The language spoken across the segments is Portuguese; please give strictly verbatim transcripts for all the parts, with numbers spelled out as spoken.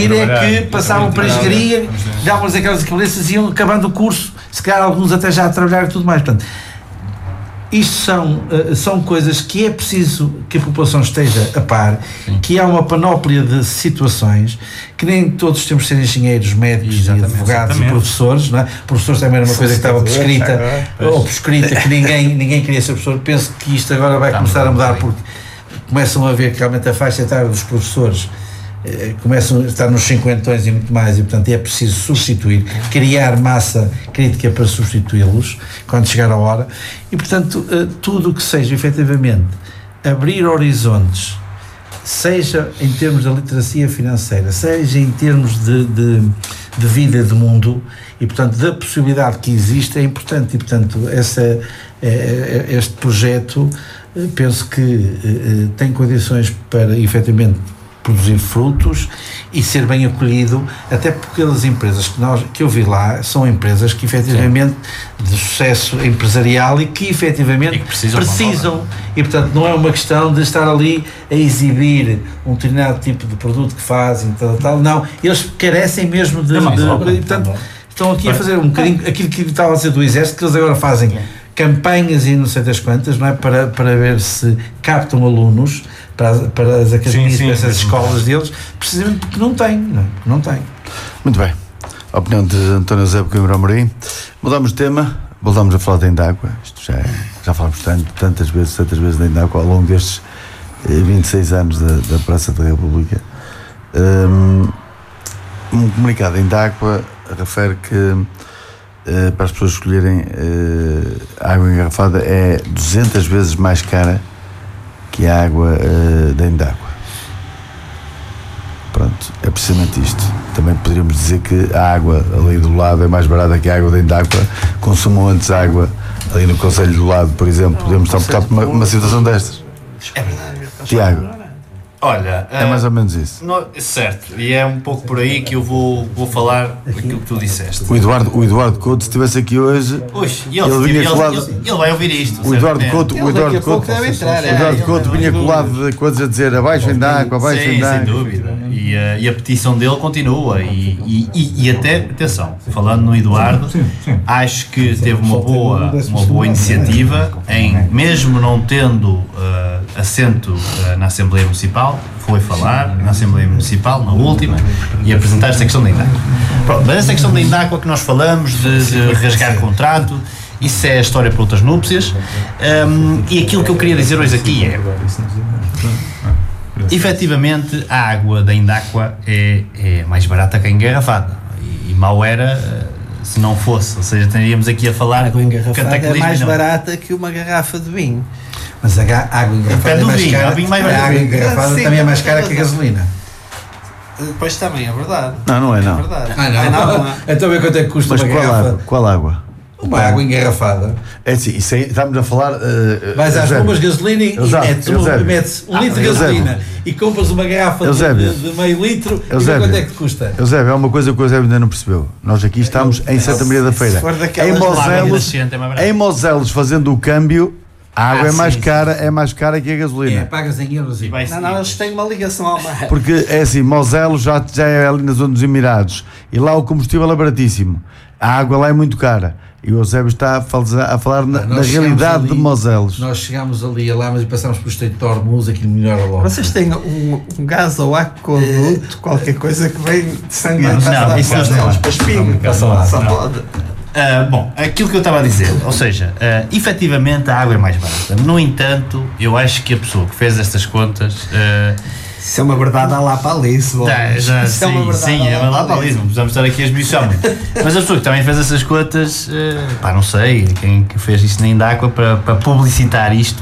seguir é que passavam para a engenharia, davam-lhes aquelas equivalências e iam acabando o curso, se calhar alguns até já a trabalhar e tudo mais. Portanto, isto são, uh, são coisas que é preciso que a população esteja a par, sim, que há uma panóplia de situações, que nem todos temos de ser engenheiros, médicos, exatamente, advogados exatamente. E professores, não é? Professores também era uma coisa que estava prescrita, ou prescrita, que ninguém, ninguém queria ser professor. Penso que isto agora vai começar a mudar, porque começam a ver que realmente a faixa etária dos professores começam a estar nos cinquentões e muito mais, e portanto é preciso substituir, criar massa crítica para substituí-los quando chegar a hora, e portanto tudo o que seja efetivamente abrir horizontes, seja em termos da literacia financeira, seja em termos de, de, de vida de mundo, e portanto da possibilidade que existe, é importante. E portanto essa, este projeto penso que tem condições para efetivamente produzir frutos e ser bem acolhido, até porque as empresas que, nós, que eu vi lá são empresas que efetivamente sim, de sucesso empresarial e que efetivamente e que precisam, precisam e portanto não é uma questão de estar ali a exibir um determinado tipo de produto que fazem, tal, tal, não, eles carecem mesmo de, de, de e, portanto estão aqui a fazer um bocadinho aquilo que estava a dizer do Exército, que eles agora fazem campanhas e não sei das quantas, não é, para, para ver se captam alunos para, para as academias, sim, sim, para essas escolas deles, precisamente porque não têm, não, é? Não têm. Muito bem. A opinião de António José Coimbra Amorim. Mudamos de tema, voltamos a falar de Indáqua. Isto já, já falamos tanto, tantas vezes, tantas vezes de Indáqua ao longo destes vinte e seis anos da, da Praça da República. Um, um comunicado de Indáqua refere que uh, para as pessoas escolherem uh, a água engarrafada é duzentas vezes mais cara que a água uh, da Indáqua. Pronto, é precisamente isto. Também poderíamos dizer que a água ali do lado é mais barata que a água da Indáqua. Consumam antes água ali no concelho do lado, por exemplo. Podemos estar por uma, uma situação destas. É verdade. Tiago. Olha, é mais ou menos isso. Não, certo, e é um pouco por aí que eu vou, vou falar aquilo que tu disseste. O Eduardo, o Eduardo Couto, se estivesse aqui hoje, Ux, ele, ele, vinha ele, colado, ele, ele vai ouvir isto. O Eduardo Couto, o Eduardo Couto, entrar, o Eduardo Couto vinha colado de coisas a dizer abaixo em água, abaixo em água. Sem dúvida. E a, e a petição dele continua. E, e, e, e até, atenção, falando no Eduardo, sim, sim. acho que teve uma boa, uma boa iniciativa em, mesmo não tendo uh, assento uh, na Assembleia Municipal, foi falar na Assembleia Municipal, na última, e apresentar esta questão da Indáqua. Pronto, mas essa questão da Indáqua que nós falamos, de, de rasgar contrato, isso é a história para outras núpcias, um, e aquilo que eu queria dizer hoje aqui é, efetivamente, a água da Indáqua é, é mais barata que a engarrafada, e, e mal era se não fosse, ou seja, teríamos aqui a falar a água engarrafada é mais não. barata que uma garrafa de vinho. Mas a água engarrafada é mais vinho, cara, vinho mais a água engarrafada sim, também é mais cara que a gasolina. Pois também, é verdade. Não, não é não. É verdade. Ah, não, é, não, não. Então vê quanto é que custa mas uma qual garrafa? Água? Qual água? Uma água engarrafada. É assim, isso aí, estamos a falar... Uh, Vais às bombas de gasolina e metes um, metes um ah, litro de gasolina e compras uma garrafa de, de meio litro e vê quanto é que te custa. Eusébio, é uma coisa que o Eusébio ainda não percebeu. Nós aqui estamos em Santa Maria da Feira. Em Moselos, em Moselos, fazendo o câmbio, a água ah, é mais sim, cara, sim. é mais cara que a gasolina. É, pagas em euros e vai. Não, não, eles têm uma ligação ao mar. Porque é assim, Moselos já, já é ali na zona dos Emirados e lá o combustível é baratíssimo. A água lá é muito cara. E o Eusébio está a falar, a falar na, na realidade ali, de Moselos. Nós chegámos ali a lá, mas passamos pelo Estreito de Hormuz, aquilo melhora logo. Vocês têm um, um gás ou aqueduto, qualquer coisa que vem de sangue não, não, isso não, para espinho. Só pode. Uh, bom, aquilo que eu estava a dizer, ou seja, uh, efetivamente a água é mais barata. No entanto, eu acho que a pessoa que fez estas contas... Uh, Isso é uma verdade à lá para isso. Já, já, Isso sim, é uma verdade sim, é uma lá para isso. Não precisamos estar aqui a esmiuçar muito. Mas a pessoa que também fez essas contas, uh, pá, não sei, quem que fez isto na Indáqua para, para publicitar isto,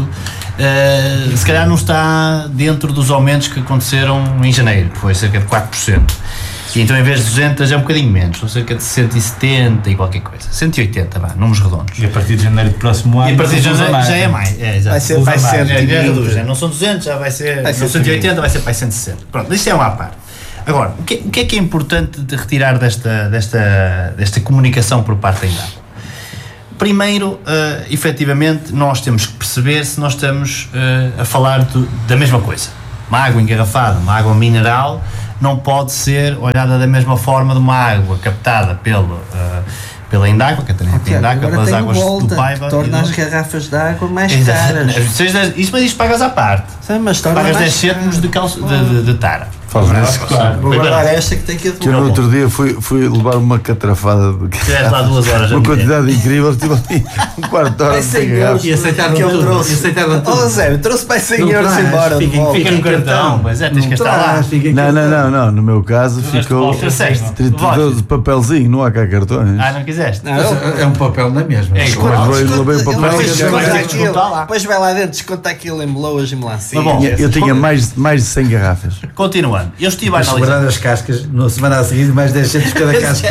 uh, se calhar não está dentro dos aumentos que aconteceram em janeiro, que foi cerca de quatro por cento. E então em vez de duzentos é um bocadinho menos, são cerca de cento e setenta e qualquer coisa, cento e oitenta, vá, números redondos. E a partir de janeiro do próximo ano, e a partir de janeiro já é mais, é, já vai ser, vai ser é, é, reduz, não são duzentos, já vai ser, vai ser cento e oitenta, vai ser para cento e sessenta. Pronto, isto é uma à parte. Agora, o que, o que é que é importante de retirar desta, desta, desta comunicação por parte da Indáqua? Primeiro, uh, efetivamente, nós temos que perceber se nós estamos uh, a falar do, da mesma coisa. Uma água engarrafada, uma água mineral, não pode ser olhada da mesma forma de uma água captada pelo, uh, pela Indágua, Catarina Tiago, Indágua, agora pelas tem águas volta, do Paiva. torna e as do... garrafas de água mais Exato. caras. Isso, mas isto pagas à parte. Sim, mas torna Pagas mais dez cêntimos de, calço, de, de, de tara. Faz isso. Claro, vou guardar esta que tem que Que eu no outro dia fui, fui levar uma catrafada de Tiveste lá duas horas a uma meter. quantidade incrível, estive ali um quarto de hora de garrafa. E aceitaram que ele tudo. trouxe. E aceitaram tudo. Oh, Zé, trouxe para cem Não euros traz, embora. de fica- volta. Fica no cartão, pois é, tens que Não gastar lá. traz, fica em Não, não, cartão. não, não, no meu caso ficou Trouxeste. trinta e dois de papelzinho, não há cá cartões. Ah, não quiseste? Não, Mas ele- é um papel na mesma. É igual. Mas Desconta- levei o papel ele e depois já desconta vai aquilo. descontar lá. Depois vai lá dentro, desconta aquilo em meloas e melancia. Mas bom, Eu tinha mais, mais de cem garrafas. Continuando, eu estive a Mas analisar. guardar as cascas, na semana a seguir, mais dez centos cada casca.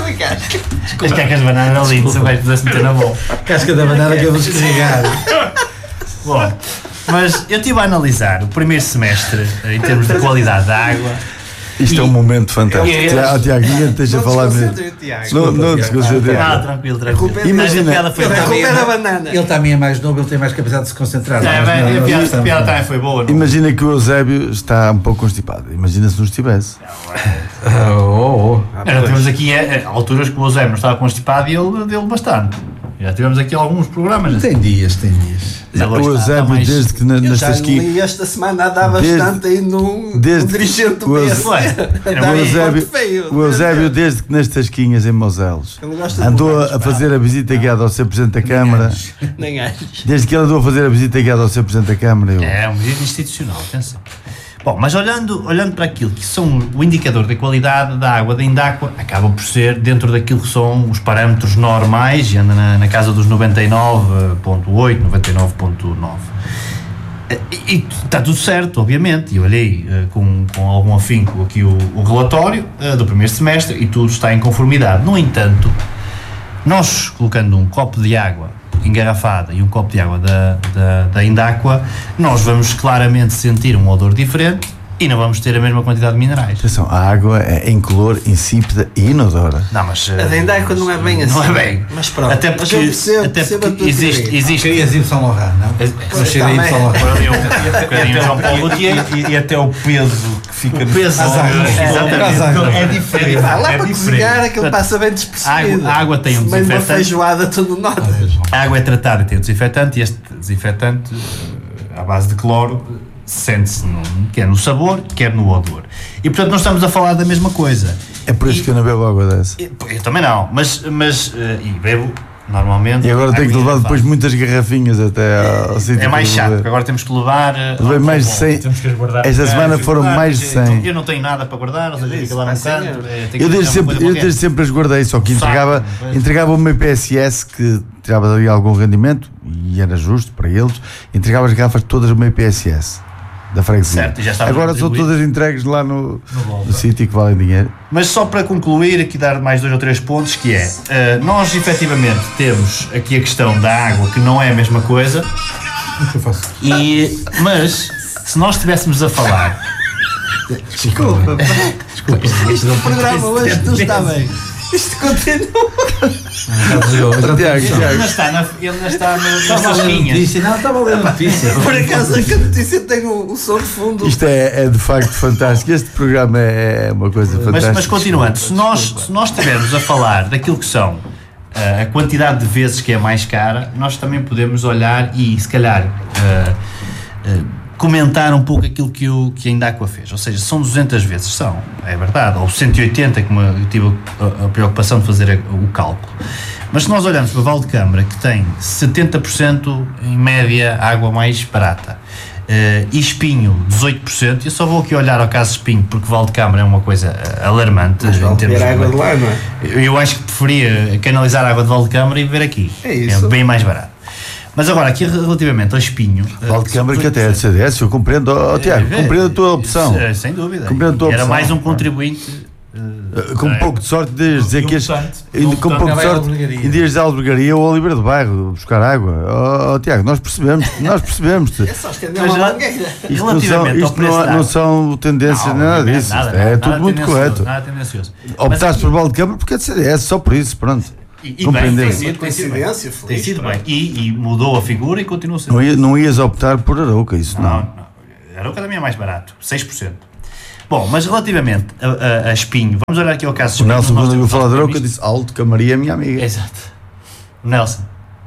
As cacas de banana eram lindas, o gajo pudesse meter na boa. Casca da banana que eu vou descarregar. Bom, mas eu estive a analisar o primeiro semestre em termos de qualidade da água. Isto é um momento fantástico. Eu- Tiago, Tiago, ninguém te deixa Não falar se mesmo. concentre, Tiago. Não, não te Não, concentres. tranquilo, tranquilo. culpa é Imagina, dele. a piada foi A boa. culpa é da banana. Ele também é mais novo, ele tem mais capacidade de se concentrar. É, Nós bem, não, a nós piada- a estamos- piada também foi boa. não? Imagina que o Eusébio está um pouco constipado. Imagina se não estivesse. Ah, oh, oh. Já tivemos aqui é, é, alturas que o Eusébio não estava constipado e ele deu bastante. Já tivemos aqui alguns programas. Tem dias, tem dias. Mas agora O está- está Eusébio, mais- desde que na- Eu nas já tasquinhas. li esta semana a dar Desde- bastante aí num, desde- num dirigente o Eus- desse. Ué, era Dá O aí Eusébio, corte feio. o Eusébio, desde que nas tasquinhas em Moselos, Ele gosta de andou buracos, a pá. fazer a visita guiada ao senhor Presidente da Câmara. Nem acho. Desde que ele andou a fazer a visita guiada ao senhor Presidente da Câmara, eu. É, um medida institucional, atenção. Bom, mas olhando, olhando para aquilo que são o indicador da qualidade da água da Indáqua, acaba por ser dentro daquilo que são os parâmetros normais, e anda na, na casa dos noventa e nove vírgula oito, noventa e nove vírgula nove. E, e está tudo certo, obviamente. Eu olhei uh, com, com algum afinco aqui o, o relatório uh, do primeiro semestre e tudo está em conformidade. No entanto, nós colocando um copo de água engarrafada e um copo de água da, da, da Indáqua, nós vamos claramente sentir um odor diferente e não vamos ter a mesma quantidade de minerais. Atenção, a água é incolor, insípida e inodora. Não, mas... A da Indáqua não é bem assim. Não é bem. Mas pronto. Até Mas porque, eu percebo- até percebo a porque tua existe... teoria. existe Querias Yves Saint Laurent, não? Pois, Não cheira a Yves também. Saint Laurent. um bocadinho João Paulo Gaultier. E, e até o peso que fica O peso, no é, exatamente. é diferente. Vai lá é para diferente. cozinhar, aquilo passa bem A despercebido. água, a água tem um Se bem uma desinfetante. feijoada, tu não notas. A água é tratada e tem um desinfetante e este desinfetante, eh, à base de cloro, sente-se no- quer no sabor, quer no odor. E portanto não estamos a falar da mesma coisa. É por isso que eu não bebo água dessa. Eu, eu também não, mas, mas eh, e bebo normalmente. E agora tenho que água levar depois engarrafada. muitas garrafinhas até ao sítio. É mais para chato, beber. porque agora temos que levar. eh, Levei ao- mais de ao- cem. Temos que as guardar. Esta semana É, foram guardar, mais de porque cem. Eu não tenho nada para guardar, ou seja, fica lá no Vai ser canto. euros. eh, tenho Eu que desde, fazer uma sempre, coisa eu qualquer. desde sempre as guardei, só que Saco, entregava, pois. entregava uma I P S S que tirava dali algum rendimento e era justo para eles, entregava as garrafas todas uma I P S S da freguesia. Certo, e já estava Agora são contribuído. todas entregues lá no, no sítio que valem dinheiro. Mas só para concluir, aqui dar mais dois ou três pontos, que é, eh, nós efetivamente temos aqui a questão da água, que não é a mesma coisa, e, mas se nós estivéssemos a falar... Desculpa. Desculpa. Isto no programa hoje não está bem. Isto continua. Tiago, Ele Tiago, ainda está, na, ele ainda está no- nas Estava a ler tasquinhas. notícia. Não, estava a ler notícia. Por acaso, a notícia tem o, o som de fundo. isto é, é de facto fantástico. Este programa é uma coisa Mas, fantástica. mas continuando, se nós, se nós estivermos a falar daquilo que são eh, a quantidade de vezes que é mais cara, nós também podemos olhar e, se calhar, eh, eh, comentar um pouco aquilo que, o, que a Indáqua fez. Ou seja, são duzentas vezes, são, é verdade, ou cento e oitenta, como eu tive a, a preocupação de fazer a- o cálculo. Mas se nós olharmos para Valdecâmara, que tem setenta por cento em média água mais barata, eh, e Espinho dezoito por cento, eu só vou aqui olhar ao caso de Espinho, porque Valdecâmara é uma coisa eh, alarmante. Mas em vale termos beber água de... de lá, não é? Eu, eu acho que preferia canalizar a água de Valdecâmara e beber aqui. É isso. bem mais barato. Mas agora, aqui relativamente ao Espinho... eh, Valdecâmara que até é de C D S, eu compreendo, oh, Tiago, é, compreendo a tua opção. eh, Sem dúvida. Compreendo a tua Era opção. mais um contribuinte... eh, Com um é. pouco de sorte, de dizer E um que este. botante. e Um Com botante. pouco de Vai à sorte, albergaria. em dias de albergaria ou Oliveira do Bairro, buscar água. Oh, oh, Tiago, nós percebemos, nós percebemos-te. É só estender Mas uma já- mangueira. Isto não são, Relativamente ao isto preço não, da não água. são tendências, Não, nada obviamente, disso. nada, Isto é nada tudo muito tendencioso, correto. Nada tendencioso. Optaste por Valdecâmara porque é de C D S, só por isso, pronto. E, e bem, Compreendeu. tem sido, tem sido bem. Coincidência, Tem feliz. sido bem. E, e mudou a figura e continua a ser. Não, ia- não ias optar por Arouca, isso Não, não. não. A Arouca também é mais barato, seis por cento. Bom, mas relativamente a, a, a Espinho, vamos olhar aqui ao caso de O Espinho. Nelson, quando eu falar de Arouca, disse alto que a Maria é minha amiga. Exato. O Nelson.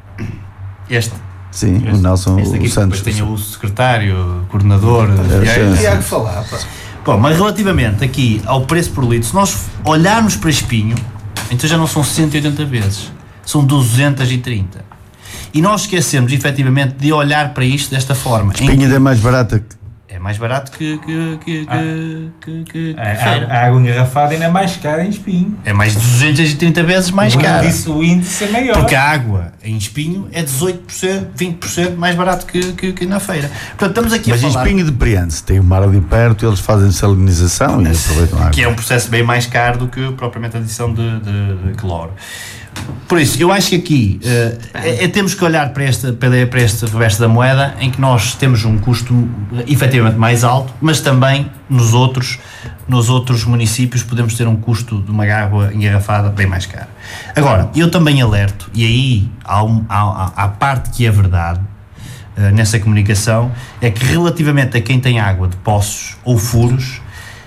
Este. Sim, este, o Nelson este aqui, o Santos. depois tem o secretário, coordenador. É, Tiago falar, pá. Bom, mas relativamente aqui ao preço por litro, se nós olharmos para Espinho, então já não são cento e oitenta vezes, são duzentos e trinta. E nós esquecemos, efetivamente, de olhar para isto desta forma. Espinho é mais barata que... É mais barato que, que, que, Ah. que, que, que, que A, feira. a, a água engarrafada ainda é mais cara em Espinho. É mais de duzentos e trinta vezes mais o cara. índice, o índice é maior. Porque a água em Espinho é dezoito por cento, vinte por cento mais barato que, que, que na feira. Portanto, estamos aqui Mas a em falar... Espinho de Briança tem o mar ali perto, eles fazem salinização e aproveitam a água. que é um processo bem mais caro do que propriamente a adição de, de, de cloro. Por isso, eu acho que aqui uh, é, é, temos que olhar para, esta, para, para este reverso da moeda, em que nós temos um custo efetivamente mais alto, mas também nos outros, nos outros municípios podemos ter um custo de uma água engarrafada bem mais caro. Agora, eu também alerto, e aí há, um, há, há parte que é verdade uh, nessa comunicação, é que relativamente a quem tem água de poços ou furos,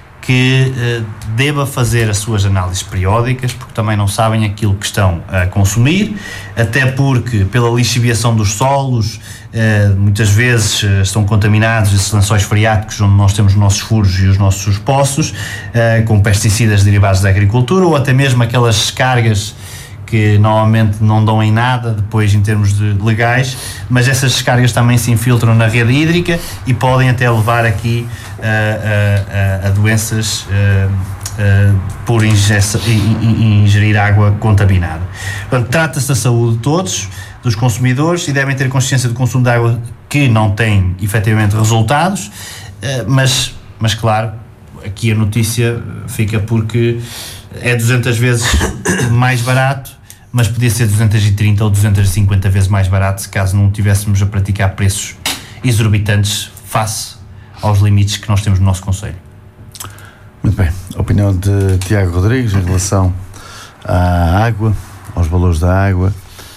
que eh, deva fazer as suas análises periódicas, porque também não sabem aquilo que estão a consumir, até porque pela lixiviação dos solos, eh, muitas vezes eh, estão contaminados esses lençóis freáticos onde nós temos os nossos furos e os nossos poços, eh, com pesticidas derivados da agricultura, ou até mesmo aquelas descargas que normalmente não dão em nada depois em termos de legais, mas essas descargas também se infiltram na rede hídrica e podem até levar aqui a, a, a doenças uh, uh, por ingessa, ingerir água contaminada. Portanto, trata-se da saúde de todos, dos consumidores, e devem ter consciência do consumo de água que não tem efetivamente resultados, uh, mas, mas claro, aqui a notícia fica porque é duzentas vezes mais barato, mas podia ser duzentos e trinta ou duzentos e cinquenta vezes mais barato se caso não tivéssemos a praticar preços exorbitantes face aos limites que nós temos no nosso concelho. Muito bem, opinião de Tiago Rodrigues em relação à água, aos valores da água.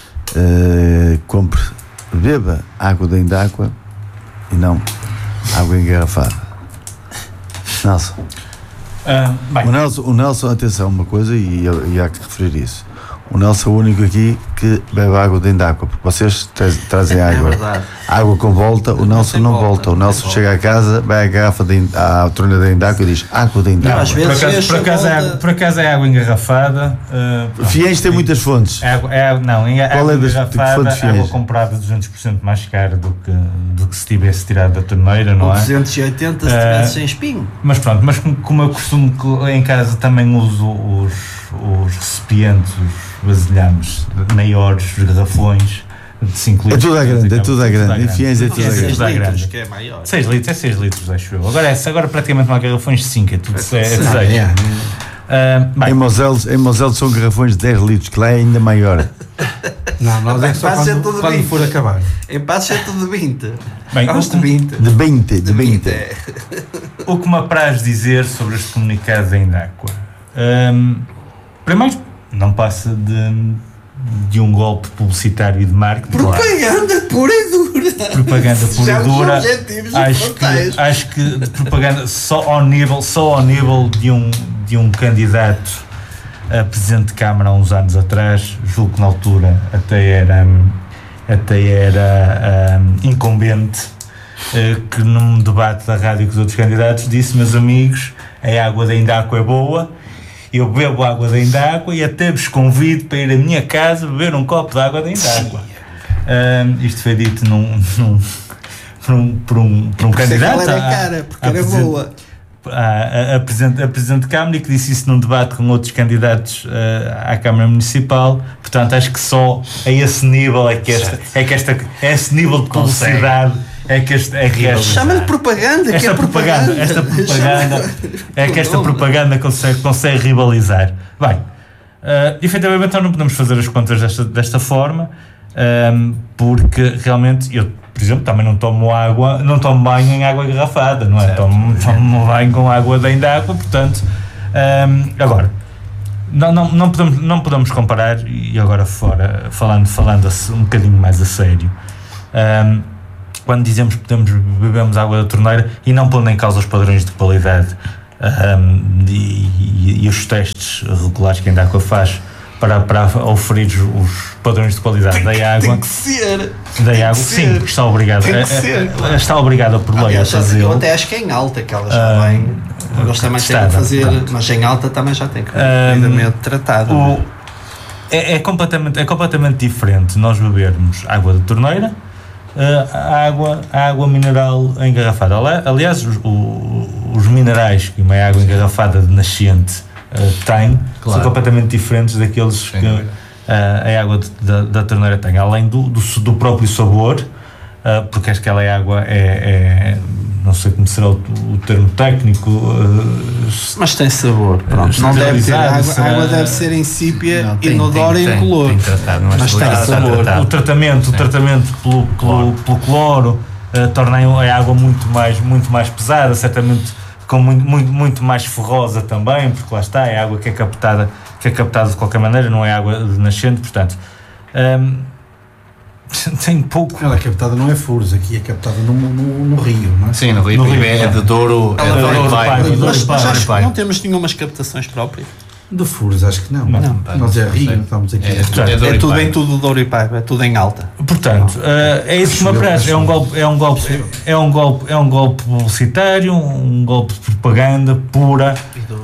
Uh, compre, beba água da Indáqua e não água engarrafada. Nelson. Ah, bem, O Nelson, o Nelson, atenção, uma coisa, e, e há que referir isso. O Nelson é o único aqui que bebe água de Indáqua, porque vocês tra- trazem água, verdade. água com volta, o Nelson não volta, volta. O não Nelson tem chega a casa, vai à garrafa, de, à torneira da Indáqua e diz água de Não, Indáqua. às por vezes acaso, enche por a acaso, é volta- água, por acaso é água engarrafada. ah, pronto. Fiéis tem muitas fontes. É água, é, água- não, é Qual água é das- de que engarrafada, fontes água fiéis? comprada duzentos por cento mais cara do que, do que se tivesse tirado da torneira, não Ou é? duzentos e oitenta se Ah, tivesse sem espinho. Mas pronto, mas como, como eu costumo que em casa também uso os, os recipientes, os vasilhames maiores, os garrafões de cinco É litros. tudo à grande, é tudo à grande. Em Fiéis é tudo à Fiéis grande. tudo à grande. litros, que é maior. seis litros, é seis litros, acho eu. Agora, é, agora praticamente não há garrafões de cinco, é tudo seis. É, Não, seis. é. Ah, bem, Em Moselle, em Moselle são garrafões de dez litros, que lá é ainda maior. Não, nós é que só Vai ser quando, tudo quando bem. for acabar. Em Passos é tudo de vinte. bem Vamos o, de vinte. De vinte, de vinte. É. o que me apraz dizer sobre este comunicado da Indáqua? Ahm, primeiro, não passa de, de um golpe publicitário e de marketing. Claro. Propaganda pura e dura. Propaganda pura Já e os dura. objetivos Acho frontais. que, acho que de propaganda só ao nível, só ao nível de, um, de um candidato a presidente de Câmara há uns anos atrás, julgo que na altura até era, até era um, incumbente, uh, que num debate da rádio com os outros candidatos disse: meus amigos, a água da Indáqua é boa, eu bebo água da Indáqua e até vos convido para ir à minha casa beber um copo de água da Indáqua. Um, isto foi dito num, num, por um, por um, por um Por isso é que candidato ela era à- cara, porque à era presidente- boa. a, a, a, presidente, a Presidente de Câmara, e que disse isso num debate com outros candidatos uh, à Câmara Municipal. Portanto, acho que só a esse nível é que esta, é que esta é esse nível de publicidade é que este, é que esta, Chama-lhe propaganda, que esta é propaganda, propaganda. esta propaganda é que esta Nome. propaganda consegue, consegue rivalizar. Bem, uh, efetivamente nós não podemos fazer as contas desta, desta forma, um, porque realmente eu, por exemplo, também não tomo água, não tomo banho em água engarrafada, não é? Certo. Tomo, tomo banho com água da Indáqua, portanto, um, agora, não, não, não, podemos, não podemos comparar, e agora fora, falando, falando um bocadinho mais a sério, um, quando dizemos que podemos, bebemos água da torneira e não pondo em causa os padrões de qualidade um, e, e os testes regulares que a Indáqua faz para, para oferir os, os padrões de qualidade tem, da água. Tem que ser. Da água, sim, ser. está obrigado. Tem que ser, a, claro. Está obrigado por lei a fazer. Eu até acho que é em alta que ela já um, vem. Eles também têm que fazer, pronto. Mas em alta também já tem que ser devidamente um, tratado. O, é, é, completamente, é completamente diferente nós bebermos água de torneira, uh, a água, a água mineral engarrafada. Aliás, os, os minerais que uma água engarrafada de nascente uh, tem, claro, são completamente diferentes daqueles Sim, que uh, a água de, da, da torneira tem, além do, do, do próprio sabor, uh, porque aquela água é, é não sei como será o, o termo técnico, uh, mas tem sabor, pronto, não deve ter, a água, a água deve ser insípida, inodora e incolor, mas tem sabor. O tratamento, o tratamento pelo, pelo, pelo cloro uh, torna a água muito mais, muito mais pesada, certamente com muito, muito, muito mais ferrosa também, porque lá está, é água que é captada, que é captada de qualquer maneira, não é água de nascente, portanto um, tem pouco. Ela é captada, não é furos, aqui é captada no, no, no rio, não é? Sim, no rio, no rio é de Douro, é de Douro Pai. Não temos nenhumas captações próprias? De furos, acho que não. não, não. Nós é rio, estamos aqui. É, é, é, é tudo em tudo Douro e Paiva, é tudo em alta. Portanto, uh, é isso que me aparece. É um golpe, é um golpe, é um golpe, é um golpe publicitário, um golpe de propaganda pura.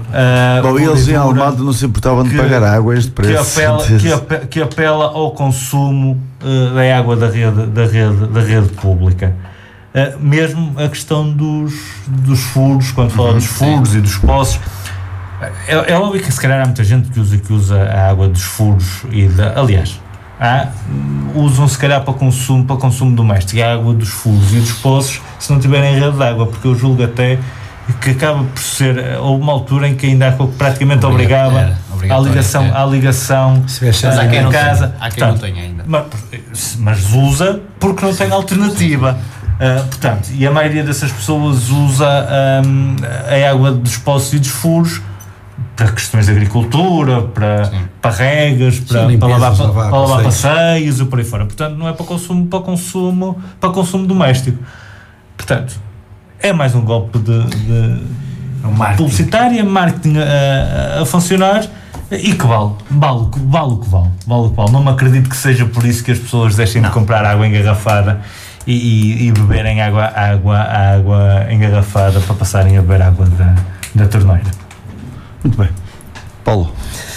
Uh, Bom, eles em Almada não se importavam de pagar água a este preço. Que apela, que apela, que apela ao consumo uh, da água da rede, da rede, da rede pública. Uh, mesmo a questão dos, dos furos, quando fala uhum, dos furos sim. e dos poços. É, é óbvio que se calhar há muita gente que usa, que usa a água dos furos e da, aliás, há, usam se calhar para consumo, para consumo doméstico a água dos furos e dos poços se não tiverem rede de água, porque eu julgo até que acaba por ser, houve uma altura em que ainda há obrigatoriamente obrigava à ligação, é. à ligação mas há quem não casa. Tem, há quem portanto, não tem ainda. Mas, mas usa porque não tem alternativa. Uh, portanto, e a maioria dessas pessoas usa um, a água dos poços e dos furos para questões de agricultura, para, para regas, para, Sim, para lavar, para, lavar, para lavar passeios e por aí fora. Portanto, não é para consumo, para consumo, para consumo doméstico. Portanto, é mais um golpe de, de marketing. publicitário, marketing a, a funcionar e que vale, vale, vale o que vale, vale o que vale. Não me acredito que seja por isso que as pessoas deixem não. de comprar água engarrafada e, e, e beberem água, água, água engarrafada para passarem a beber água da, da torneira. Muito bem. Paulo.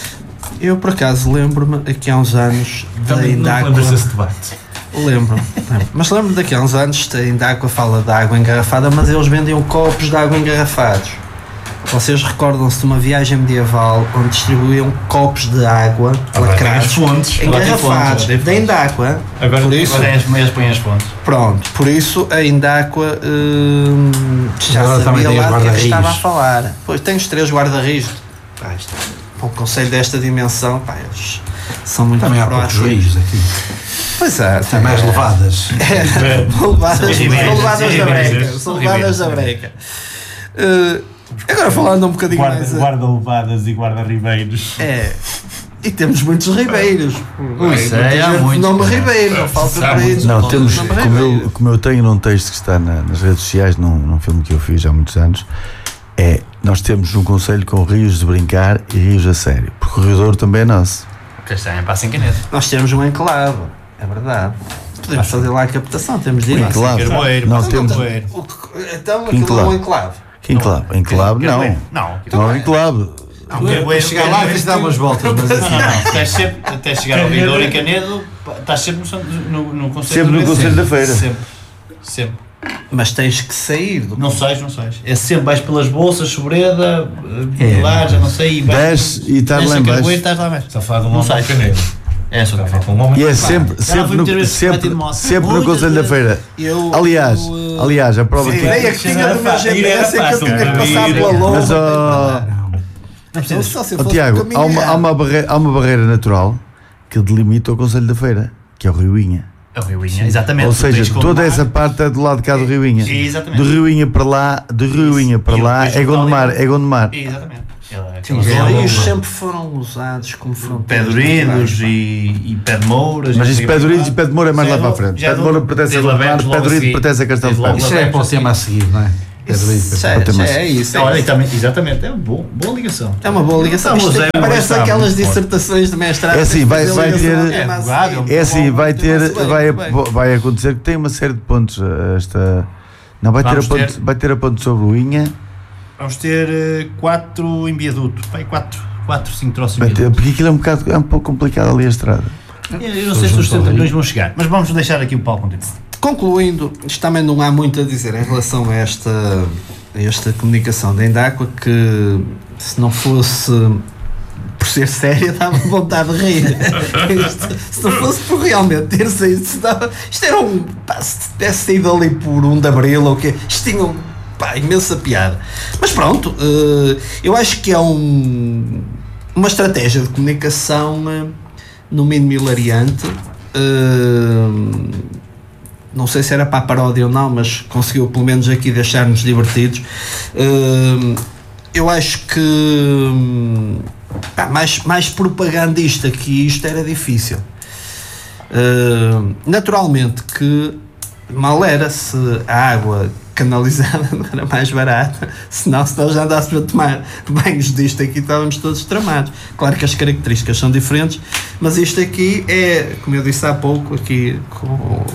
Eu, por acaso, lembro-me aqui há uns anos da Indáqua. Lembro-me desse debate. Lembro, lembro. Mas lembro-me daqui há uns anos da Indáqua fala da água engarrafada, mas eles vendiam copos de água engarrafados. Vocês recordam-se de uma viagem medieval onde distribuíam copos de água lacrados, engarrafados, da Indáqua. Agora, por isso, agora as meias põem as fontes. Pronto, por isso a Indáqua hum, já agora sabia lá do que estava a falar. Pois tem os três guarda-rios. Para um conselho desta dimensão, pá, eles são muito também há poucos rios aqui. Pois é, tem mais levadas. É, levadas, levadas da breca. São levadas da breca. Uh, agora falando um bocadinho guarda, mais. Guarda-levadas e guarda-ribeiros. É. E temos muitos ribeiros. Ui, sei, há muitos. Nome Ribeiro, não falta para isso. Não, temos, como eu, como eu tenho num texto que está na, nas redes sociais, num, num filme que eu fiz há muitos anos, é, nós temos um conselho com rios de brincar e rios a sério, porque o Rio Douro também é nosso. Castanha passa em Canedo. Nós temos um enclave, é verdade. Podemos fazer lá a captação, temos de ir. Enclave. Não temos. Então aquilo é um enclave. Que enclave? Enclave não. Não. Não é um enclave. Para chegar lá tens de dar umas voltas. Mas assim, não, não. Estás sempre, até chegar ao Rio Douro e Canedo, estás sempre no, no, no Conselho Sempre no Conselho da Feira. Sempre. Sempre. Mas tens que sair do. Não sais, não sais. É sempre, vais pelas bolsas, Sobreda, Pilar, já não sei. Desce e estás lá em baixo. Estás lá mais. Está a falar de um homem Canedo. É, só está a falar de um homem. E é sempre, sempre, no, sempre, sempre no Conselho da Feira. Aliás, aliás, a prova que. A ideia que tinha do meu G P S é que eu tinha que passar pela lomba. Mas, oh, oh, Tiago, há uma, há, uma barreira, há uma barreira natural que delimita o Conselho da Feira, que é o Rio Inha. É o Rio Inha, exatamente. Ou seja, toda mar. Essa parte é do lado de cá do Rio Inha. Exatamente. Do Rio Inha para lá, do Rio Inha para lá é Gondomar, é Gondomar. Exatamente. Os rios sempre foram usados como fronteiras. Pé de Uridos e, e Pé de Mouras. Mas isso Pé de Uridos e Pé de Moura é mais lá para a frente. Pé de Moura pertence a Gondomar, Pé de Uridos pertence a Castelo de Paiva. Isso é para o tema a seguir, não é? Isso, já, já é isso. É Olha, isso. também, exatamente, é uma boa, boa ligação. É uma boa ligação. Não, Isto é, parece está aquelas muito dissertações de mestrado. É assim, vai, vai ter. É, advogado, É assim, vai ter. bem, Vai, bem. vai acontecer que tem uma série de pontos. Esta. Não, vai ter, a Vamos ponto, ter. vai ter a ponto sobre o Inha. Vamos ter eh, quatro em viaduto. Vai, quatro, quatro, cinco troços em Vai ter, viaduto. porque aquilo é um bocado. É um pouco complicado ali a estrada. Eu não sei se os setenta milhões vão chegar, mas vamos deixar aqui o Paulo continuar. Concluindo, isto também não há muito a dizer em relação a esta, a esta comunicação da Endacua, que se não fosse por ser séria dava vontade de rir. Isto, se não fosse por realmente ter saído, se dava, isto era um, pá, se tivesse saído ali por um de abril ou o quê, isto tinha um, pá, imensa piada. Mas pronto, uh, eu acho que é um, uma estratégia de comunicação uh, no mínimo hilariante. Uh, não sei se era para a paródia ou não, mas conseguiu pelo menos aqui deixar-nos divertidos. Uh, eu acho que pá, mais, mais propagandista que isto era difícil. Uh, naturalmente que mal era se a água canalizada não era mais barata, senão se nós já andássemos a tomar banhos disto aqui estávamos todos tramados. Claro que as características são diferentes, mas isto aqui é, como eu disse há pouco aqui com,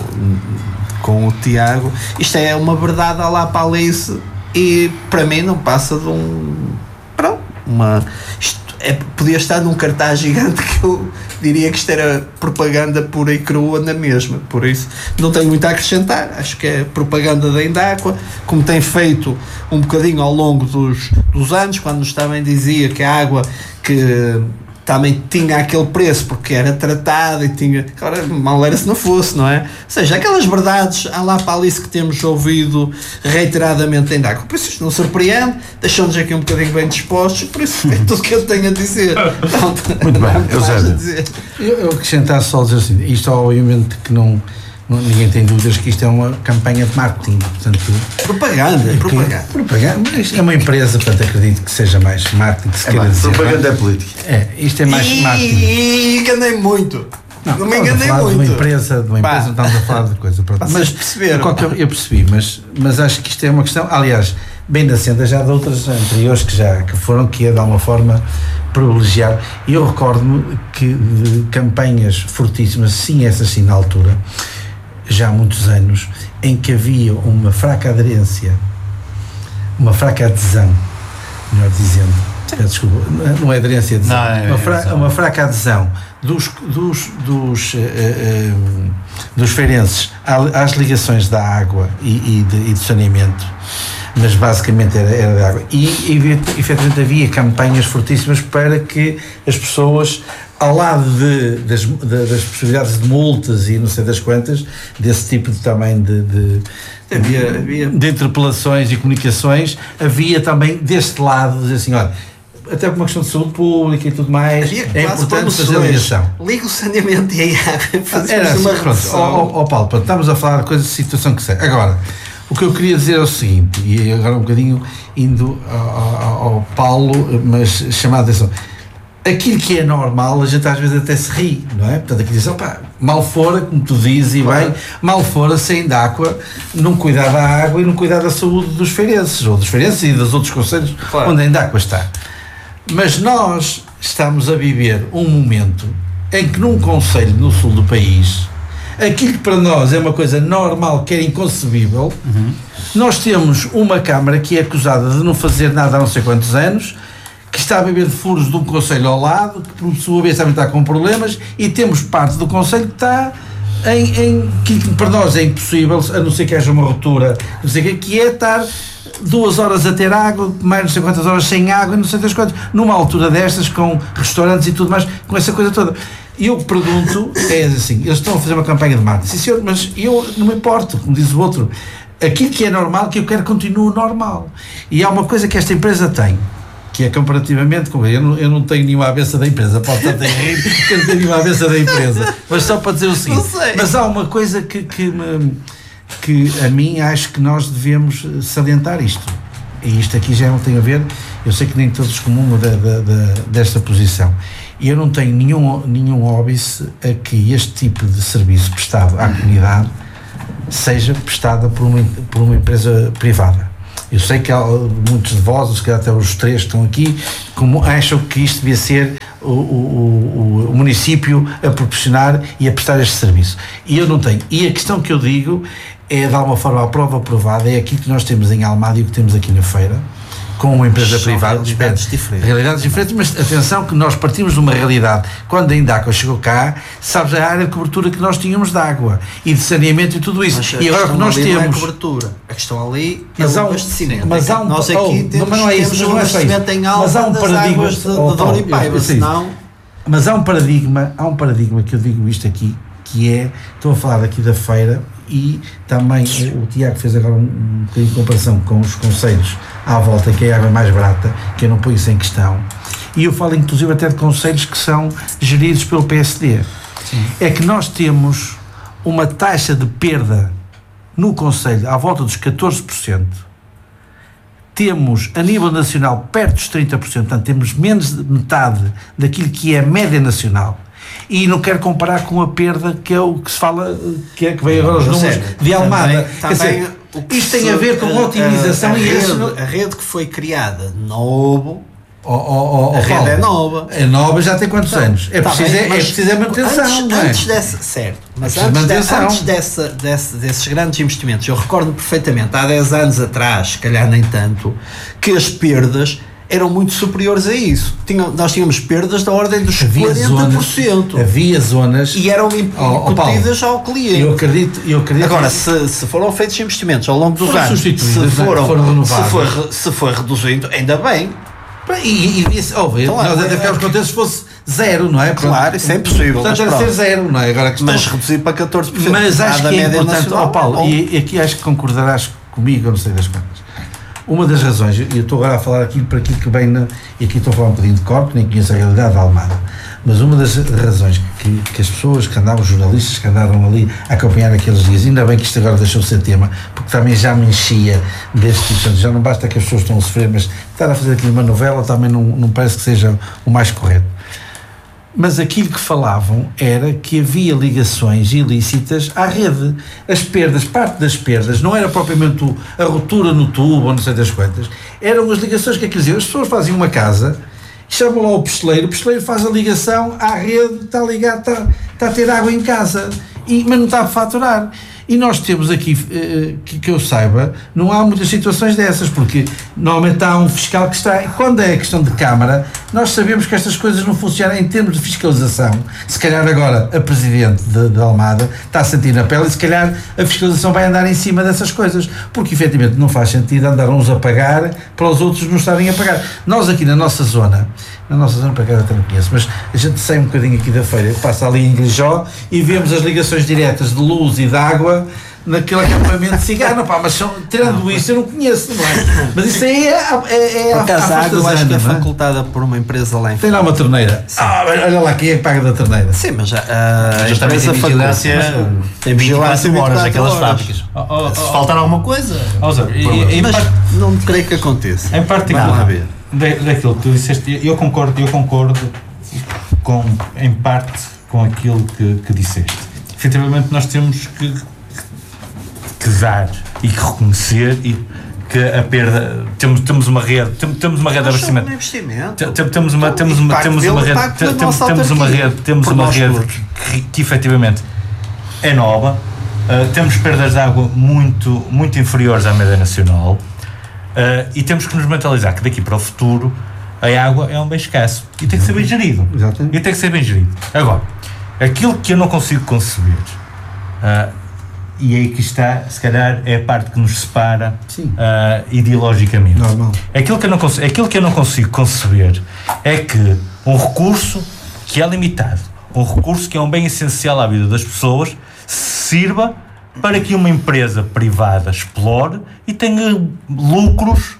com o Tiago, isto é uma verdade à lá para Alice e para mim não passa de um pronto, uma isto é, podia estar num cartaz gigante que eu diria que isto era propaganda pura e crua na mesma, por isso não tenho muito a acrescentar, acho que é propaganda da Endacua, como tem feito um bocadinho ao longo dos, dos anos, quando nos também dizia que a água que também tinha aquele preço porque era tratada e tinha, agora mal era se não fosse, não é? Ou seja, aquelas verdades à lá para Alice que temos ouvido reiteradamente em Endacua, por isso isto não surpreende, deixou-nos aqui um bocadinho bem dispostos, por isso é tudo o que eu tenho a dizer. Pronto, Muito bem, não há mais a dizer. Eu, eu acrescentar só dizer assim, isto obviamente que não, não ninguém tem dúvidas que isto é uma campanha de marketing, portanto Propaganda, propaganda. propaganda, mas é uma empresa, portanto acredito que seja mais marketing, se É queira mais, dizer. propaganda é política. É, isto é mais E, marketing. e enganei muito. Não, me estamos a enganei falar muito. de uma empresa, de uma Pá. empresa, não estamos a falar de coisa. Pronto. Vocês Mas perceberam. qualquer, eu percebi, mas, mas acho que isto é uma questão, aliás, bem da senda já de outras anteriores que já que foram, que é de alguma forma privilegiar. E eu recordo-me que de campanhas fortíssimas, sim, essas sim na altura, já há muitos anos, em que havia uma fraca aderência, uma fraca adesão, melhor dizendo, peço desculpa, não é aderência, adesão, Não, é uma, fra, adesão. uma fraca adesão dos, dos, dos, eh, eh, dos feirenses às ligações da água e, e, de, e do saneamento, mas basicamente era, era de água. E, e efetivamente havia campanhas fortíssimas para que as pessoas, ao lado de, das, de, das possibilidades de multas e não sei das quantas, desse tipo de, também de, de, Havia, havia. de interpelações e comunicações, havia também deste lado, dizer assim, olha, até por uma questão de saúde pública e tudo mais, Havia é quase importante fazer a promoções. ligação. Liga o saneamento e a água. Fazemos Era assim, uma pronto, redução. ó, ó, ó, Paulo, pronto, estamos a falar de coisas de situação que sei. Agora, o que eu queria dizer é o seguinte, e agora um bocadinho indo ao, ao, ao Paulo, mas chamar a atenção. Aquilo que é normal, a gente às vezes até se ri, não é? Portanto, aqui diz, opá, mal fora, como tu dizes, e bem, mal fora, sem Endacua, não cuidar da água e não cuidar da saúde dos feirenses, ou dos feirenses e dos outros concelhos Claro. onde a Endacua está. Mas nós estamos a viver um momento em que num concelho no sul do país, aquilo que para nós é uma coisa normal, que é inconcebível, uhum. Nós temos uma Câmara que é acusada de não fazer nada há não sei quantos anos, que está a beber de furos de um concelho ao lado, que por sua vez também está com problemas, e temos parte do concelho que está em, em que para nós é impossível, a não ser que haja uma ruptura, não sei o que, que é estar duas horas a ter água, mais não sei quantas horas sem água, não sei das quantas, numa altura destas, com restaurantes e tudo mais, com essa coisa toda. E eu pergunto, é assim, eles estão a fazer uma campanha de marketing, sim senhor, mas eu não me importo, como diz o outro, aquilo que é normal, que eu quero continue normal. E há uma coisa que esta empresa tem, que é comparativamente com eu não, eu não tenho nenhuma avessa da empresa, pode estar a rir que eu não tenho nenhuma avessa da empresa, mas só para dizer o seguinte, mas há uma coisa que, que, me, que a mim acho que nós devemos salientar isto, e isto aqui já não tem a ver, eu sei que nem todos comungam da, da, da, desta posição, e eu não tenho nenhum, nenhum óbice a que este tipo de serviço prestado à comunidade seja prestada por uma, por uma empresa privada. Eu sei que há muitos de vós, se calhar até os três que estão aqui, como acham que isto devia ser o, o, o, o município a proporcionar e a prestar este serviço. E eu não tenho. E a questão que eu digo é, de alguma forma, a prova provada é aquilo que nós temos em Almada e o que temos aqui na feira, com uma empresa São privada. realidades diferentes. Realidades diferentes, mas atenção que nós partimos de uma realidade. Quando a Indaco chegou cá, sabes a área de cobertura que nós tínhamos de água e de saneamento e tudo isso. Mas E agora que nós ali não temos... é cobertura. A questão ali é Mas o há um- abastecimento. mas há um- Nós aqui oh, temos, mas não é isso, temos mas um não é só isso. abastecimento em Mas há um alta das paradigma- águas de, de oh, Douro e Paulo, eu Paiva, sei senão... Mas há um paradigma, há um paradigma que eu digo isto aqui, que é, estou a falar aqui da feira e também o Tiago fez agora um, um bocadinho de comparação com os conselhos à volta, que é a água mais barata, que eu não ponho isso em questão, e eu falo inclusive até de conselhos que são geridos pelo P S D. Sim. É que nós temos uma taxa de perda no conselho à volta dos catorze por cento, temos a nível nacional perto dos trinta por cento, portanto temos menos de metade daquilo que é a média nacional. E não quero comparar com a perda que é o que se fala, que é que veio agora os números Sério, de Almada. também, Quer dizer, também o que isto se- tem a ver com a- otimização a, a, e rede, isso. a rede que foi criada novo, Oh, oh, oh, a oh, rede Paulo, é nova. É nova, já tem quantos Então, anos? É tá preciso, bem, é, é mas preciso a manutenção, antes, não é? antes dessa, certo, mas preciso antes, de- manutenção. antes dessa, desse, desses grandes investimentos, eu recordo perfeitamente, há dez anos atrás, se calhar nem tanto, que as perdas eram muito superiores a isso. Tinha, nós tínhamos perdas da ordem dos Havia quarenta por cento. zonas, havia zonas E eram Oh, oh, incutidas ao cliente. eu acredito, eu acredito Agora, se, se foram feitos investimentos ao longo dos Foram anos, se substituídas, não é? foram, Foram renovadas. se, foi, re- se foi reduzindo, ainda bem. E, e, e isso, oh, Então, nós é- até ficámos contentes se fosse zero, não é? Claro, isso é impossível, Portanto, mas era ser pronto. zero, não é? Agora a questão- Mas reduzir para catorze por cento. Mas acho da que é média importante, nacional, ó Paulo, é bom. e, e aqui acho que concordarás comigo, eu não sei das quantas. Uma das razões, e eu estou agora a falar aqui para aquilo que vem, na, e aqui estou a falar um bocadinho de cor, que nem conheço a realidade da Almada, mas uma das razões que, que as pessoas que andavam, os jornalistas que andaram ali a acompanhar aqueles dias, ainda bem que isto agora deixou de ser tema, porque também já me enchia deste tipo, portanto, já não basta que as pessoas estão a sofrer, mas estar a fazer aqui uma novela também não, não parece que seja o mais correto. Mas aquilo que falavam era que havia ligações ilícitas à rede. As perdas, parte das perdas, não era propriamente o- a ruptura no tubo ou não sei das quantas, eram as ligações que é que diziam. As pessoas fazem uma casa, chamam lá o pistoleiro, o pistoleiro faz a ligação à rede, está ligado, está, está a ter água em casa, e, mas não está a faturar. E nós temos aqui, eh, que, que eu saiba, não há muitas situações dessas, porque normalmente há um fiscal que está. Quando é questão de Câmara, nós sabemos que estas coisas não funcionam em termos de fiscalização. Se calhar agora a Presidente de, de Almada está a sentir na pele e se calhar a fiscalização vai andar em cima dessas coisas, porque efetivamente não faz sentido andar uns a pagar para os outros não estarem a pagar. Nós aqui na nossa zona, na nossa zona para cá eu até não conheço, mas a gente sai um bocadinho aqui da feira, passa ali em Grijó e vemos as ligações diretas de luz e de água naquele acampamento de cigano, pá, mas são, tirando não, isso eu não conheço, não é? Mas isso aí é, é, é por acaso, a água acho que é não é? facultada por uma empresa lá em Tem lá uma torneira. Ah, olha lá, quem é que paga da torneira? Sim, mas já, a Mas também tem empresa vigilância faculta. Tem vinte e vigilância quatro horas vinte e aquelas quatro horas. fábricas. Oh, oh, Se oh, faltar alguma coisa, oh, Zé, e- e- em Mas parte- não creio que aconteça. Em particular, Vamos lá ver. da- daquilo que tu disseste, eu concordo, eu concordo com, em parte com aquilo que, que disseste. Efetivamente nós temos que, que dar e que reconhecer e que a perda, temos, temos uma rede, temos, temos uma rede de Mas são um abastecimento. investimento. Te- te- Temos uma, Então, temos uma, impacto temos dele, uma rede, impacto te- da temos, nossa temos uma autarquia, rede, temos por uma nós rede todos. que, que efetivamente é nova, uh, temos perdas de água muito, muito inferiores à média nacional, uh, e temos que nos mentalizar que daqui para o futuro a água é um bem escasso e tem que ser bem gerido. Exatamente. E tem que ser bem gerido. Agora, aquilo que eu não consigo conceber, uh, e aí que está, se calhar, é a parte que nos separa uh, ideologicamente. Normal. Aquilo que, eu não consigo, aquilo que eu não consigo conceber é que um recurso que é limitado, um recurso que é um bem essencial à vida das pessoas, sirva para que uma empresa privada explore e tenha lucros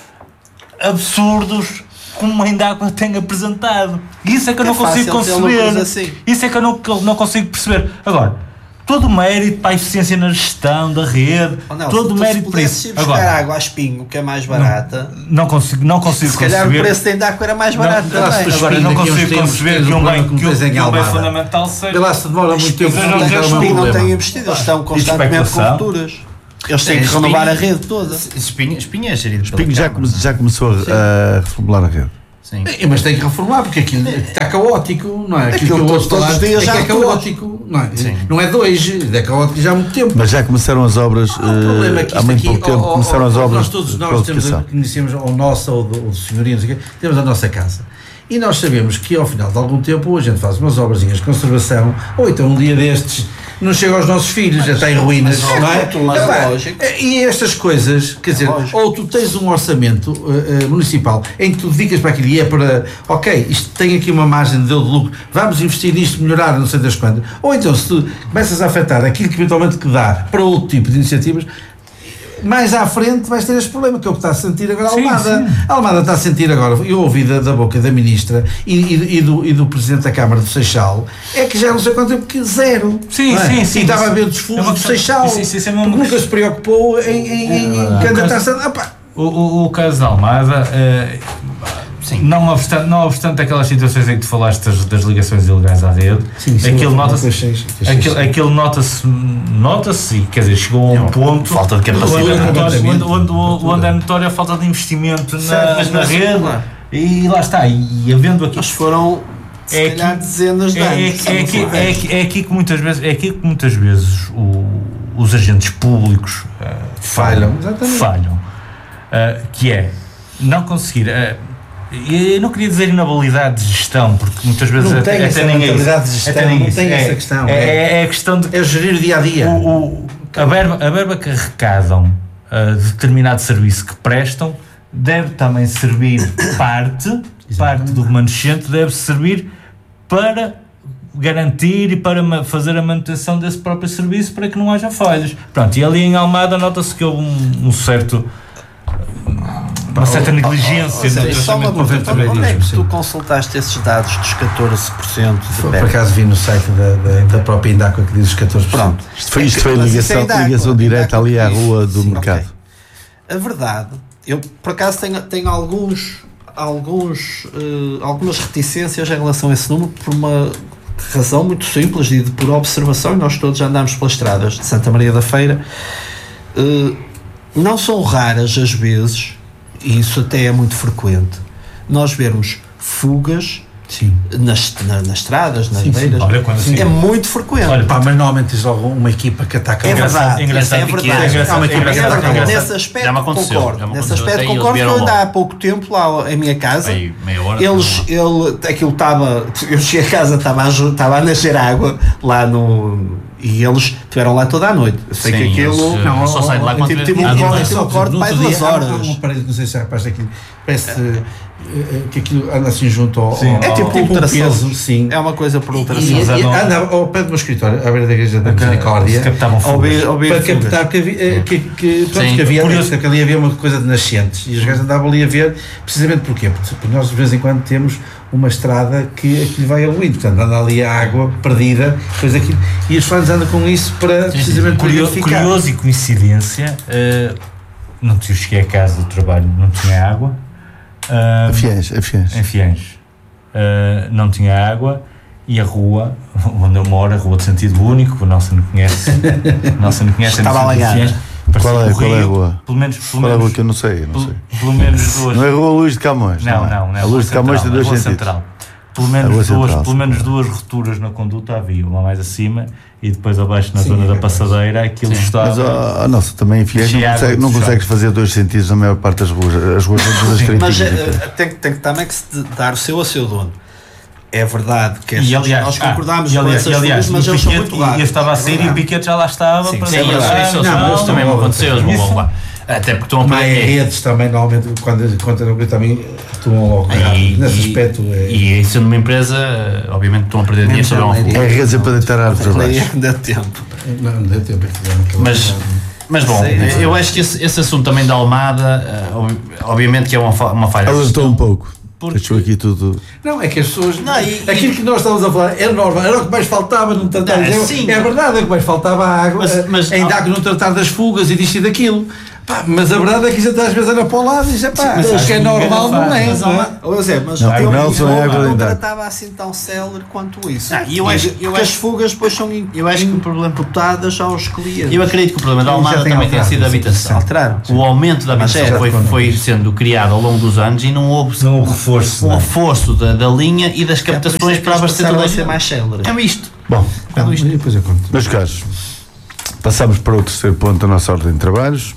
absurdos como ainda a água tem apresentado. Isso é que eu É não consigo fácil ter lucros conceber. assim. Isso é que eu não, que eu não consigo perceber. Agora, todo o mérito para a eficiência na gestão da rede, Oh, Nelson, todo o tu mérito se para pudesses isso. ir buscar Agora, água a Espinho, que é mais barata, não consigo, não consigo se calhar o conceber. preço de Endaco era mais Não, barato não, também. se Agora, não Daqui a uns consigo tempos conceber tens que um um bem, problema com que um, tens em que um bem Almada. fundamental seja. Vê lá se demora muito tempo. Isto- não isto- tem isto- algum Espinho não problema. tem investido, eles estão E constantemente com especulação. rupturas. Eles têm É, que renovar Espinho- a rede toda. Espinha, Espinha é gerido pela Pinho já, Câmara, come- já começou a, a reformular a rede. Sim. É, mas tem que reformular, porque aquilo está caótico, não é? Aquilo, Aquilo que eu todos- ouço todos falar os dias é já que é há caótico, não é? Sim. Não é de hoje, é caótico já há muito tempo. Mas já começaram as obras, O problema é que eh, há isto muito aqui, pouco tempo, ó, ó, começaram ó, as obras nós todos de nós temos, a, qualificação. conhecemos ou nossa ou do, ou do senhorio, não sei o quê, temos a nossa casa. E nós sabemos que ao final de algum tempo a gente faz umas obrazinhas de conservação, ou então um dia destes não chega aos nossos filhos, já está em ruínas, mas não é? é mas Epá, lógico. E estas coisas, quer dizer, lógico. ou tu tens um orçamento uh, uh, municipal em que tu dedicas para aquilo e é para, ok, isto tem aqui uma margem de lucro, vamos investir nisto, melhorar, não sei das quantas, ou então se tu começas a afetar aquilo que eventualmente que dá para outro tipo de iniciativas, mais à frente vais ter este problema, que é o que está a sentir agora a Sim, Almada. sim. A Almada está a sentir agora, eu ouvi da, da boca da Ministra e, e, e, do, e do Presidente da Câmara do Seixal, é que já não sei quanto tempo que zero. Sim, não é? sim, sim. E estava a ver É desfuzos uma do questão- Seixal, isso- isso- isso é uma- porque nunca se preocupou em, em, em, em candidatar-se a... Ah, pá, O, o, o caso da Almada, eh, não, obstante, não obstante aquelas situações em que tu falaste das, das ligações ilegais à rede, aquilo nota-se, aquilo, aquilo nota-se, nota-se, e, quer dizer, chegou a um ponto falta de capacidade. onde, é notório- Completamente. onde, onde, onde é notória a falta de investimento na, Certo, mas na mas- rede, claro. e lá está, e havendo aqui... Eles foram, se É calhar, aqui- dezenas de É, é, anos. é, se não aqui, for é, dez. aqui, é aqui que muitas vezes, é aqui que muitas vezes o- os agentes públicos eh, Falham, exatamente. falham. Eh, que é não conseguir. eh, e eu não queria dizer inabilidade de gestão, porque muitas vezes Não até, tem até essa nem é isso. mentalidade de gestão, Até nem não isso. tem é, essa questão, É, é. é, é a questão de é gerir o dia a dia. o, o- a, verba, a verba que arrecadam uh, de determinado serviço que prestam deve também servir parte, parte do remanescente deve servir para garantir e para ma- fazer a manutenção desse próprio serviço para que não haja falhas. Pronto, e ali em Almada nota-se que houve um, um certo uma certa negligência Ou seja, no só uma tratamento pergunta, do onde é que sim. tu consultaste esses dados dos catorze por cento de Por P E C? acaso vi no site da, da, da própria Indaco que diz os catorze por cento. Pronto. Isto foi, isto foi Mas isso ligação, é Indaco, ligação direta Indaco ali à diz. rua do Sim, mercado. ok. A verdade, eu por acaso tenho, tenho alguns, alguns, eh, algumas reticências em relação a esse número por uma razão muito simples e de por observação, e nós todos já andamos pelas estradas de Santa Maria da Feira. Eh, não são raras as vezes, e isso até é muito frequente, nós vermos fugas Sim. nas, na- nas estradas, nas Sim, sim. beiras. Olha, quando assim- É muito frequente. Olha, Pá, mas normalmente tens logo uma equipa que ataca É o gajo. verdade, engraçado é que verdade. é, engraçado, Há uma equipa que engraçado, ataca. engraçado. Nesse aspecto Já me aconteceu, concordo. já me Nesse aconteceu, aspecto até eles concordo, porque eu vieram ainda há logo. pouco tempo lá em minha casa. Aí, meia hora. Eles, ele, aquilo estava, eu cheguei a casa, estava a, aju- estava a nascer água lá no, e eles estiveram lá toda a noite. Eu sei Sim, que aquilo, eles, uh, só saem de lá eu quando tive, vê- tive um à corte, noite. tive um corte No para aí outro duas dia, há- horas. há um aparelho, não sei se é capaz daquilo, parece eh, eh, que aquilo anda assim junto ao, Sim. ao- É tipo ao- um ultrassom. peso, sim. É uma coisa por E, ultrassom. e, e não- anda ao pé do meu escritório, à beira da igreja da se Misericórdia, captavam Ao fugas. ver- ao ver para fugas. captar que havia, eh, que, que, pronto, Sim. que havia, Curioso. que ali havia uma coisa de nascentes e os gajos andavam ali a ver, precisamente porquê? Porque nós de vez em quando temos uma estrada que aquilo vai aluindo, portanto anda ali a água perdida, depois aquilo, e os fãs andam com isso para precisamente para Curioso, identificar. curioso e coincidência, eh, não eu cheguei a casa do trabalho, não tinha água. eh, A Fiéis, a Fiéis. em Fiéis, eh, não tinha água e a rua onde eu moro, a rua de sentido único, o Nelson não conhece, o Nelson não conhece, Estava no sentido de alagada. Fiéis, parecia Qual é- que o qual é a rio, rua? Pelo menos, pelo Qual é a rua menos, que eu não sei? Eu não sei. pelo, pelo menos duas. Não é a Rua Luís de Camões? Não, é? não, não. A Luís de Camões tem dois rua sentidos. central. Pelo A menos, rua duas, central, pelo menos sim. duas rupturas na conduta havia, uma mais acima e depois abaixo na Sim, zona é da capaz. passadeira, aquilo estava. Mas, ó, ó, nossa, também em Fiéis não, Enchia consegue- água não de consegues fazer dois sentidos na maior parte das ruas. As ruas são todas Mas estreitinhas. eh, tem, tem que também que se dar o seu a seu dono. É verdade que E essas- aliás, nós ah, concordámos e com aliás, essas e aliás, fugas, mas o eles são Piquete- muito rápidos. e eu estava a É sair e o verdade. Piquete já lá estava Sim, para sim, Sim, é isso, verdade. isso, Não, não, mas isso também me não- aconteceu, eles vão logo lá. Até porque estão a Mas perder. as redes também, normalmente, quando, quando também atuam logo rápido. Nesse aspecto, é, E sendo uma empresa, obviamente estão a perder dinheiro sobre uma fuga. É a reza para deitar árvores Nem abaixo. ainda tempo. não, não deu tempo. aquilo- Mas, mas bom, Sim, sim. eu acho que esse, esse assunto também da Almada, eh, ob- obviamente que é uma, fa- uma falha. de Alertou gestão. um pouco. Porque- Deixou aqui tudo. Não, é que as pessoas. Não, e- aquilo que nós estávamos a falar é normal, era o que mais faltava no tratar. Ah, é, sim. é verdade, é o que mais faltava a água. Mas- mas- ainda há que não tratar das fugas e disto e daquilo. Pá, mas a verdade é que a gente às vezes olha para o lado e diz, pá, o que é normal não é. Mas, não é? Ô, José, mas Não, eu o Nelson é água não lindada. tratava assim tão célere quanto isso. Ah, e eu acho- eu Porque as acho- fugas depois são in- eu acho que o problema- imputadas aos clientes. Eu acredito que o problema da Almada Já tem também tem alterado, sido a sim, habitação. alteraram. O aumento da Mas habitação era foi, foi sendo criado ao longo dos anos e não houve Não houve reforço. um não é? reforço da, da linha e das captações para abastecer toda a a gente. ser mais céleres. É isto. Bom, Quando isto. Depois eu conto. meus caros, passamos para o terceiro ponto da nossa ordem de trabalhos.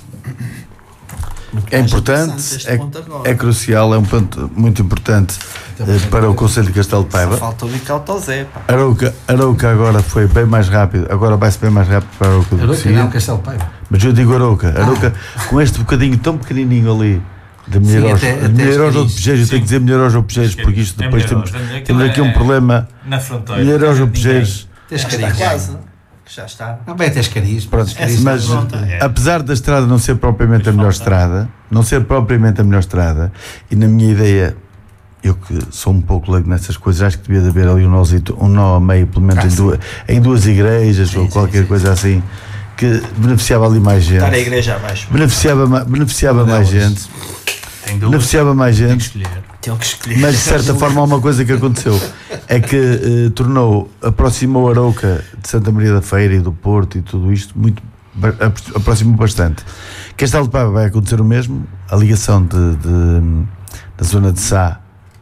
É mais importante, interessante este é, ponto agora. é crucial, é um ponto muito importante eh, para o Conselho de Castelo de Só Paiva. falta o Vicalto ao Zé, pá. Arouca, Arouca agora foi bem mais rápido, agora vai-se bem mais rápido para Arouca do que Não, seguia. Castelo Paiva. Mas eu digo Arouca, Arouca com este bocadinho tão pequenininho ali de Mineiros, até- até Mineiros ou Escariz. de Pejeiros, eu tenho que dizer Mineiros ou Pejeiros, porque isto É depois Mineiros, temos, aquilo temos aqui um é- problema. Na fronteira. Mineiros ou Ninguém- Pejeiros. Tens Já está cariz. quase. Já está. Não, vai até Escariz. Pronto, Escariz mas está pronto. é. apesar da estrada não ser propriamente a melhor falta. estrada, não ser propriamente a melhor estrada, e na minha ideia, eu que sou um pouco leigo nessas coisas, acho que devia de haver ali um, nozito, um nó a meio, pelo menos Ah, em, sim. duas, em duas igrejas Sim, ou sim, qualquer sim. coisa assim, que beneficiava ali mais gente. Estar a igreja abaixo. Beneficiava, ma- beneficiava mais gente, Tem dúvida. beneficiava mais Tem que gente. escolher. Tem que escolher. Mas de certa forma há uma coisa que aconteceu é que eh, tornou, aproximou Arouca de Santa Maria da Feira e do Porto e tudo isto, muito, ba- apro- aproximou bastante. Castelo de Paiva vai acontecer o mesmo, a ligação de, de- da zona de Sá,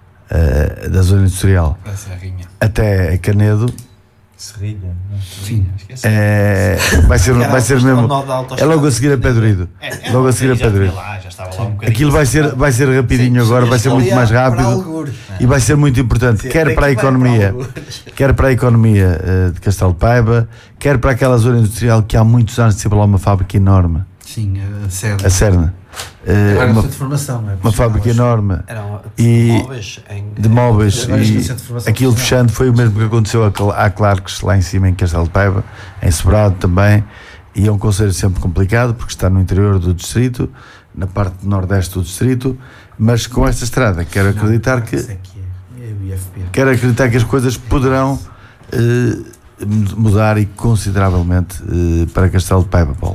eh, da zona industrial, Vai ser a rainha. até Canedo, Serrilha. não é? Sim. Esquece. eh, vai ser, vai ser mesmo, é logo a seguir a Pé Dorido, É, é, logo a seguir a já Pé fui Dorido. lá, já estava lá um bocadinho. Aquilo vai ser, vai ser rapidinho agora, vai ser muito mais rápido. E vai ser muito importante, quer para a economia, quer para a economia eh, de Castelo de Paiva, quer para aquela zona industrial que há muitos anos de sempre lá uma fábrica enorme, Sim, a sério. a Cerna. Eh, Agora no uma, centro de formação. é? uma fábrica enorme Eram E- móveis em... de móveis Agora isto no e centro de formação aquilo profissional. fechando foi o mesmo que aconteceu à Cl- à Clarks lá em cima em Castelo de Paiva, em Sobrado também, e é um concelho sempre complicado porque está no interior do distrito, na parte nordeste do distrito, mas com esta estrada quero acreditar que Isso aqui é, é o I F P. quero acreditar que as coisas poderão eh, mudar e consideravelmente eh, para Castelo de Paiva, Paulo.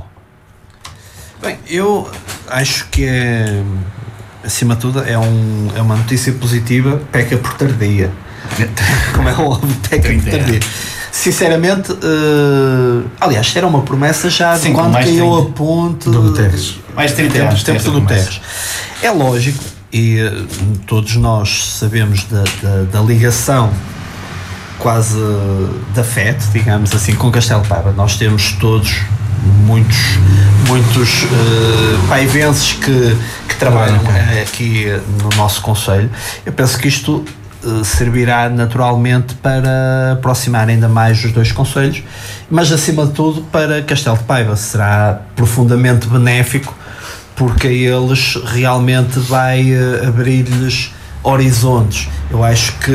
Bem, eu acho que é, acima de tudo, é, um, é uma notícia positiva, peca por tardia. Como é óbvio, peca por tardia. Sinceramente, eh, aliás, isto era uma promessa já de Sim, com quando mais caiu trinta. a ponte Do Guterres. Mais de trinta tempos, anos. tempos tem do essa promessa. Guterres. É lógico, e eh, todos nós sabemos da, da, da ligação quase da F E T, digamos assim, com Castelo de Paiva. Nós temos todos muitos, muitos uh, paivenses que, que trabalham eh, aqui no nosso concelho. Eu penso que isto uh, servirá naturalmente para aproximar ainda mais os dois concelhos, mas acima de tudo para Castelo de Paiva será profundamente benéfico, porque a eles realmente vai uh, abrir-lhes horizontes. Eu acho que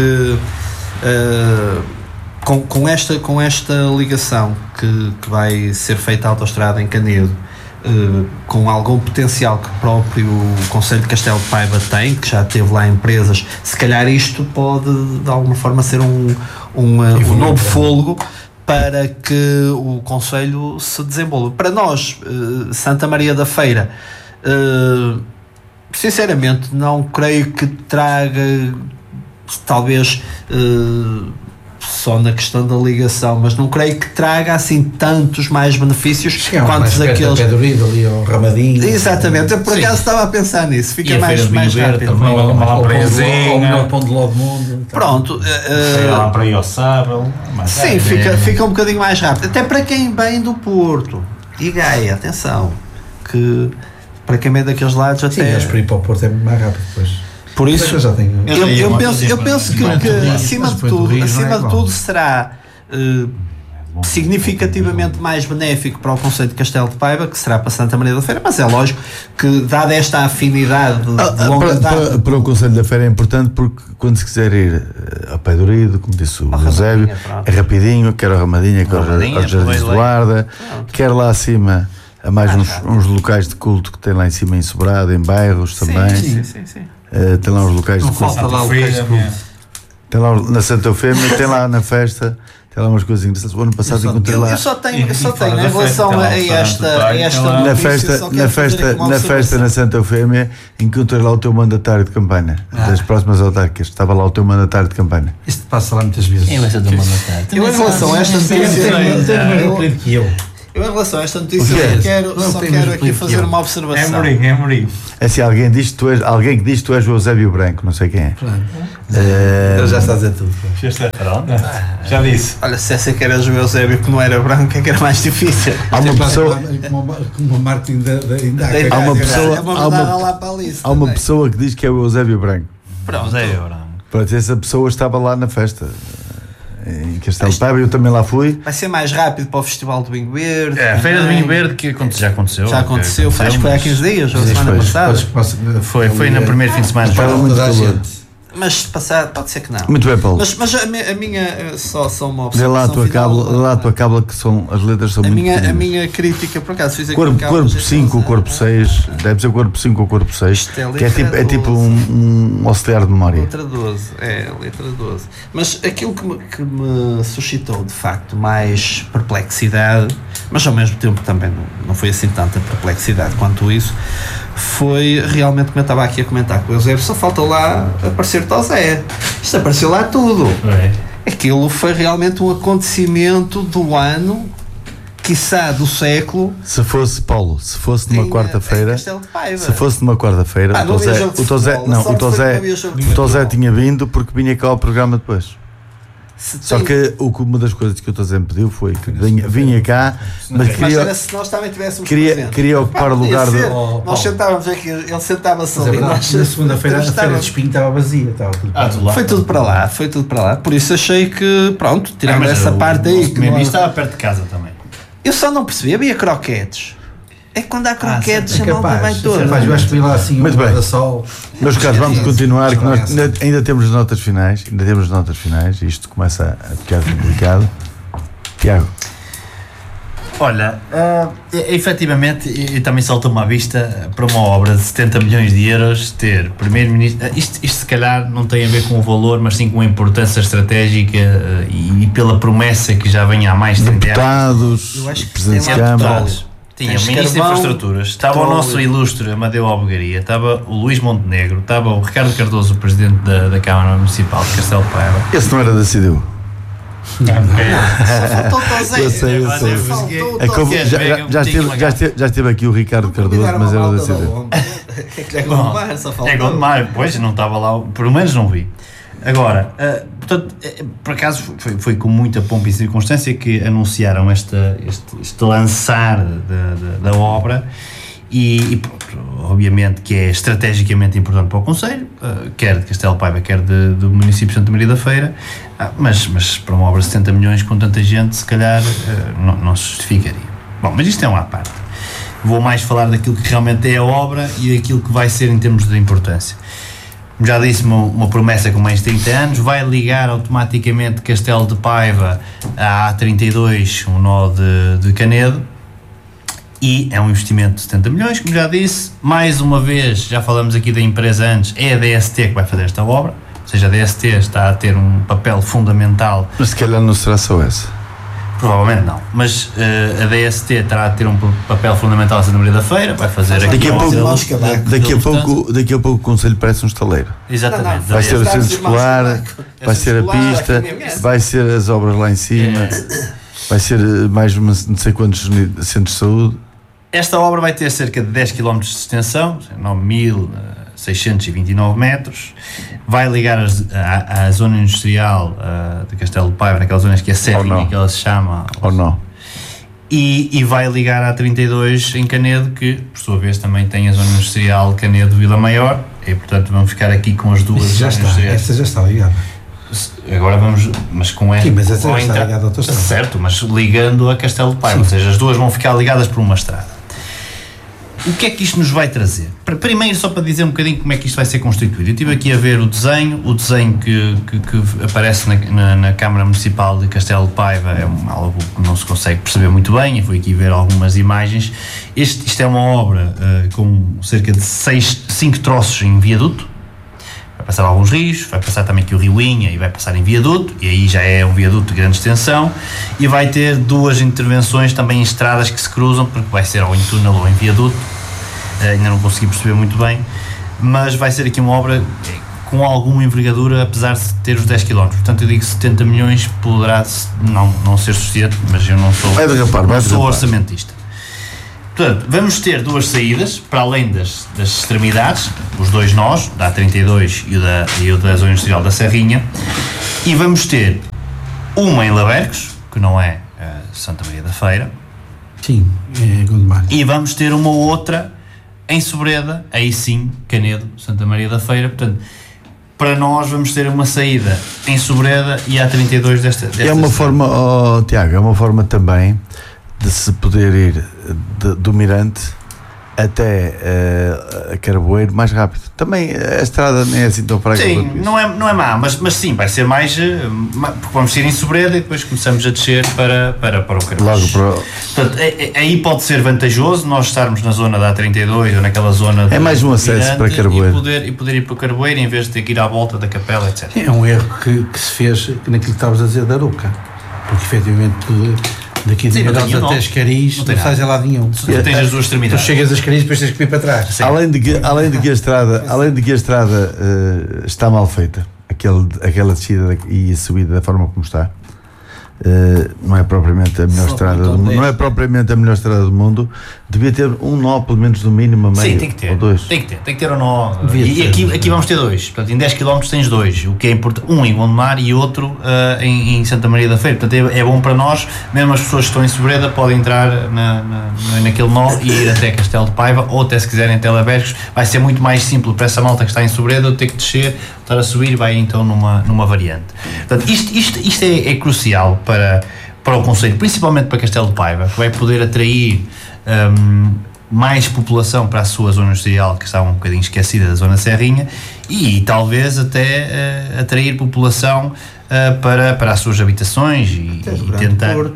uh, com, com, esta, com esta ligação que, que vai ser feita à autoestrada em Canedo, uh, com algum potencial que o próprio Concelho de Castelo de Paiva tem, que já teve lá empresas, se calhar isto pode de alguma forma ser um, um, uh, um novo fôlego para que o Concelho se desenvolva. Para nós, uh, Santa Maria da Feira, uh, sinceramente não creio que traga, talvez uh, só na questão da ligação, mas não creio que traga assim tantos mais benefícios quantos aqueles. Pé Dorido, ali ao Ramadinho. Exatamente, eu por Sim. acaso estava a pensar nisso, fica E a mais, Feira do mais Vinho Verde rápido. também. Uma, uma Ao pão do- praiazinha. ao melhor pão de ló do mundo. Pronto, uh, Sei lá para ir ao sábado. mas- sim, é, fica, é, fica um bocadinho mais rápido, até para quem vem do Porto e Gaia, atenção, que para quem vem daqueles lados Sim, até. mas para ir para o Porto é mais rápido depois. Por Mas isso, eu já tenho. Eu, sei, eu uma penso, coisa eu para- penso que, para que tudo isso, acima mas de para tudo, tudo isso não é acima de igual. tudo será eh, significativamente mais benéfico para o Concelho de Castelo de Paiva, que será para Santa Maria da Feira, mas é lógico que, dada esta afinidade de, Ah, de ah, longa para, data, para, para o Conselho da Feira é importante porque quando se quiser ir eh, a Pé Dorido, como disse o Ao Eusébio, Ramadinha, pronto. é rapidinho, quer a Ramadinha, quer Ramadinha, aos Jardins de Leilei. Guarda, Pronto. quer lá acima a mais Ah, uns, já. uns locais de culto que tem lá em cima em Sobrado, em bairros também. sim, sim, sim. Eh, tem lá uns locais Não de culto. falta lá o Feira, queijo. é. Tem lá na Santa Eufémia, tem lá na festa, Tem lá umas coisas engraçadas. O ano passado encontrei Eu, lá. eu só tenho, eu só E fora tenho da em relação festa, a, tem lá o esta, a restaurante esta do Pai, Na notícia, festa, só na quero fazer festa, aqui uma na festa observação. na Santa Eufémia, encontrei lá o teu mandatário de campanha, das próximas autárquicas. Estava lá o teu mandatário de campanha. Isto passa lá muitas vezes. Quem vai ser do mandatário? Eu, em relação a esta notícia, Eu que eu. eu, em relação a esta notícia, O quê? só quero, Não, só tem quero mesmo aqui que fazer eu. uma É observação. Mourinho, é Mourinho. É assim, alguém diz que tu és, alguém que diz que tu és o Eusébio Branco, não sei quem é. Eh, Ele já está a dizer tudo. Já disse. Olha, se essa que era o Eusébio que não era branco, é que era mais difícil. há uma pessoa, Como o Martin da Indaca. Há uma pessoa- É uma há uma- mandada lá para a lista. há uma também. pessoa que diz que é o Eusébio Branco. Pronto. Zé Eurão. Pronto, essa pessoa estava lá na festa em Castelo de Paiva, eu também lá fui. Vai ser mais rápido para o Festival do Vinho Verde. É, a Feira do também. Vinho Verde que aconte- já aconteceu. Já aconteceu, que acho que foi há mas- quinze dias, ou a Sim, semana pois, passada. Foi, foi no primeiro fim de semana. Estava muito Toda a calor. gente. Mas passado, pode ser que não. Muito bem, Paulo. Mas, mas a, mi- a minha, eh, só, só uma Vê lá a observação tua final. cábula, vê lá a tua cábula que são, as letras são A muito minha, a pequenas. minha crítica, por acaso, fiz aqui Corpo, um cábula, corpo gente, cinco, não sei. corpo seis, deve ser corpo cinco ou corpo seis, Isto é que é tipo, é letra tipo doze. um, um auxiliar de memória. Letra doze, é, letra doze. Mas aquilo que me, que me suscitou de facto mais perplexidade, mas ao mesmo tempo também não, não foi assim tanta perplexidade quanto isso, foi realmente como eu estava aqui a comentar com o Eusébio, só falta lá aparecer-te ao Zé. Isto apareceu lá tudo. É. Aquilo foi realmente um acontecimento do ano, quiçá do século. Se fosse, Paulo, se fosse numa em, quarta-feira, em Castelo de Paiva. se fosse numa quarta-feira, Ah, o não havia Tosé, jogo de o Tosé, futebol. A não, o sorte foi que Tosé, não havia jogo de o Tosé futebol. tinha vindo porque vinha cá ao programa depois. Se Só tem- que o que- uma das coisas que o Tosé me pediu foi que vinha, vinha cá, mas Mas queria, era se nós também tivéssemos queria, presente. queria ocupar o Podia lugar ser. do. Oh, Nós sentávamos aqui, ele sentava-se Mas é ali. verdade, nós na segunda-feira a feira de estávamos- espinho estava vazia. Estava tudo. Ah, tudo lá. Foi tudo para lá, foi tudo para lá. Por isso achei que, pronto, tirando Ah, mas essa o- parte o aí. nosso Que primeiro não- ministro estava perto de casa também. Eu só não percebi, havia croquetes. É que quando há croquetes, É a malta vai capaz. toda. Capaz, eu acho que vi lá assim Muito um bem. da sol. Meus caros, vamos Sim, continuar, sim, que nós sim. ainda, ainda temos notas finais, ainda temos notas finais, isto começa a ficar complicado. Tiago, Olha, ah, e- efetivamente, e, e também saltou-me à vista para uma obra de setenta milhões de euros ter primeiro-ministro. ah, Isto, isto se calhar não tem a ver com o valor, mas sim com a importância estratégica ah, e, e pela promessa que já vem há mais de trinta anos. deputados, Eu acho que presidente de tem lá Câmara. deputados. Tinha Tens o Ministro carvão, de Infraestruturas, estava o petróleo. nosso ilustre Amadeu Albugaria, estava o Luís Montenegro, estava o Ricardo Cardoso, o Presidente da, da Câmara Municipal de Castelo de Paiva. Esse não era da C D U. Só faltou o Zé. Eu sei, eu Mas sei. é, Só porque- faltou É o como- Queres já, ver já, que eu já, meti esteve, uma já, esteve, já esteve aqui o Ricardo Cardoso, mas era da C D U. É que é Bom, Gondomar, só faltou. É Gondomar, pois, não estava lá, pelo menos não vi. Agora, ah, portanto, eh, por acaso foi, foi com muita pompa e circunstância que anunciaram esta, este, este lançar da, da, da obra e, e pronto, obviamente que é estrategicamente importante para o Conselho, ah, quer de Castelo de Paiva, quer de, do município de Santa Maria da Feira, ah, mas, mas para uma obra de setenta milhões com tanta gente, se calhar ah, não, não se justificaria. Bom, mas isto é uma à parte. Vou mais falar daquilo que realmente é a obra e daquilo que vai ser em termos de importância. Já disse uma, uma promessa com mais de trinta anos, vai ligar automaticamente Castelo de Paiva à A trinta e dois, um nó de, de Canedo, e é um investimento de setenta milhões, como já disse. Mais uma vez, já falamos aqui da empresa antes, é a D S T que vai fazer esta obra, ou seja, a D S T está a ter um papel fundamental. Mas se calhar não será só essa. Provavelmente não, mas eh, a D S T terá de ter um papel fundamental a Santa Maria da Feira, vai fazer aqui Daqui a um pouco, modelo nós acabar. de- de daqui a importância. pouco, daqui a pouco o Conselho parece um estaleiro. Exatamente. Não, não, Vai ser o Estamos centro irmãos escolar, Colaco. vai ser a escolar, pista, aqui mesmo. vai ser as obras lá em cima, vai ser eh, mais uma- não sei quantos uni- centros de saúde. Esta obra vai ter cerca de dez quilómetros de extensão, nove mil seiscentos e vinte e nove metros, vai ligar as, a, a zona industrial uh, de Castelo de Paiva, naquelas zonas que é Ou Serrinha, não. que ela se chama, Ou não? e, e vai ligar a trinta e dois em Canedo, que por sua vez também tem a zona industrial Canedo-Vila Maior, e portanto vamos ficar aqui com as duas Isso já zonas está, industriais. essa já está ligada. Agora vamos, mas com esta. Sim, mas essa com já a está inter- ligada à autoestrada. Certo, mas ligando a Castelo de Paiva, ou seja, as duas vão ficar ligadas por uma estrada. O que é que isto nos vai trazer? Pr- Primeiro, só para dizer um bocadinho como é que isto vai ser constituído. Eu estive aqui a ver o desenho, o desenho que, que, que aparece na, na, na Câmara Municipal de Castelo de Paiva é um, algo que não se consegue perceber muito bem, eu fui aqui ver algumas imagens. Este, isto é uma obra uh, com cerca de seis, cinco troços em viaduto, vai passar alguns rios, vai passar também aqui o Rio Inha e vai passar em viaduto, e aí já é um viaduto de grande extensão, e vai ter duas intervenções também em estradas que se cruzam, porque vai ser ou em túnel ou em viaduto, uh, ainda não consegui perceber muito bem, mas vai ser aqui uma obra com alguma envergadura, apesar de ter os dez quilómetros. Portanto, eu digo que setenta milhões poderá não, não ser suficiente, mas eu não sou, vai derrapar, vai não sou derrapar. orçamentista. Portanto, vamos ter duas saídas, para além das, das extremidades, os dois nós, da A trinta e dois e o da, e o da Zona Industrial da Serrinha, e vamos ter uma em Labercos, que não é uh, Santa Maria da Feira. Sim, é Gondomar. E vamos ter uma outra em Sobreda, aí sim, Canedo, Santa Maria da Feira. Portanto, para nós vamos ter uma saída em Sobreda e a trinta e dois desta, desta É uma cidade. forma, oh, Tiago, é uma forma também de se poder ir de, do Mirante até uh, a Carboeiro mais rápido. Também a estrada nem é assim tão fraca. Sim, não é, não é má, mas, mas sim, vai ser mais, uh, ma- porque vamos ir em Sobreda e depois começamos a descer para, para, para o Carboeiro. Logo para... Portanto, é- é- aí pode ser vantajoso nós estarmos na zona da A trinta e dois ou naquela zona É de- mais um do acesso Mirante para Carboeiro. e poder, e poder ir para o Carboeiro em vez de ter que ir à volta da capela, etcétera. É um erro que, que se fez naquilo que estavas a dizer da Aruca, porque efetivamente tudo, daqui de Sim, não Miguel tem até nenhum, Escariz, não não tem sais a lado nenhum. Tu tens as duas Tu extremidades. chegas a Escariz e depois tens que vir para trás. Além de que, além de que a estrada, além de que a estrada uh, está mal feita, aquele, aquela descida e a subida da forma como está, uh, não é propriamente a melhor Só estrada muito do mundo, não é honesto. propriamente a melhor estrada do mundo. Devia ter um nó pelo menos no mínimo a meio. Sim, tem que ter. Ou dois. Tem que ter, tem que ter um nó. Devia E ter. aqui, aqui vamos ter dois. Portanto, em dez quilómetros tens dois. O que é importante, um em Gondomar e outro uh, em, em Santa Maria da Feira. Portanto, é, é bom para nós, mesmo as pessoas que estão em Sobreda podem entrar na, na, naquele nó e ir até Castelo de Paiva, ou até se quiserem até Labercos. Vai ser muito mais simples para essa malta que está em Sobreda ter que descer, estar a subir e vai então numa, numa variante. Portanto, isto, isto, isto é, é crucial para, para o concelho, principalmente para Castelo de Paiva, que vai poder atrair um, mais população para a sua zona industrial, que está um bocadinho esquecida da zona Serrinha, e talvez até uh, atrair população uh, para, para as suas habitações e, Tens o e Grande tentar... Porto,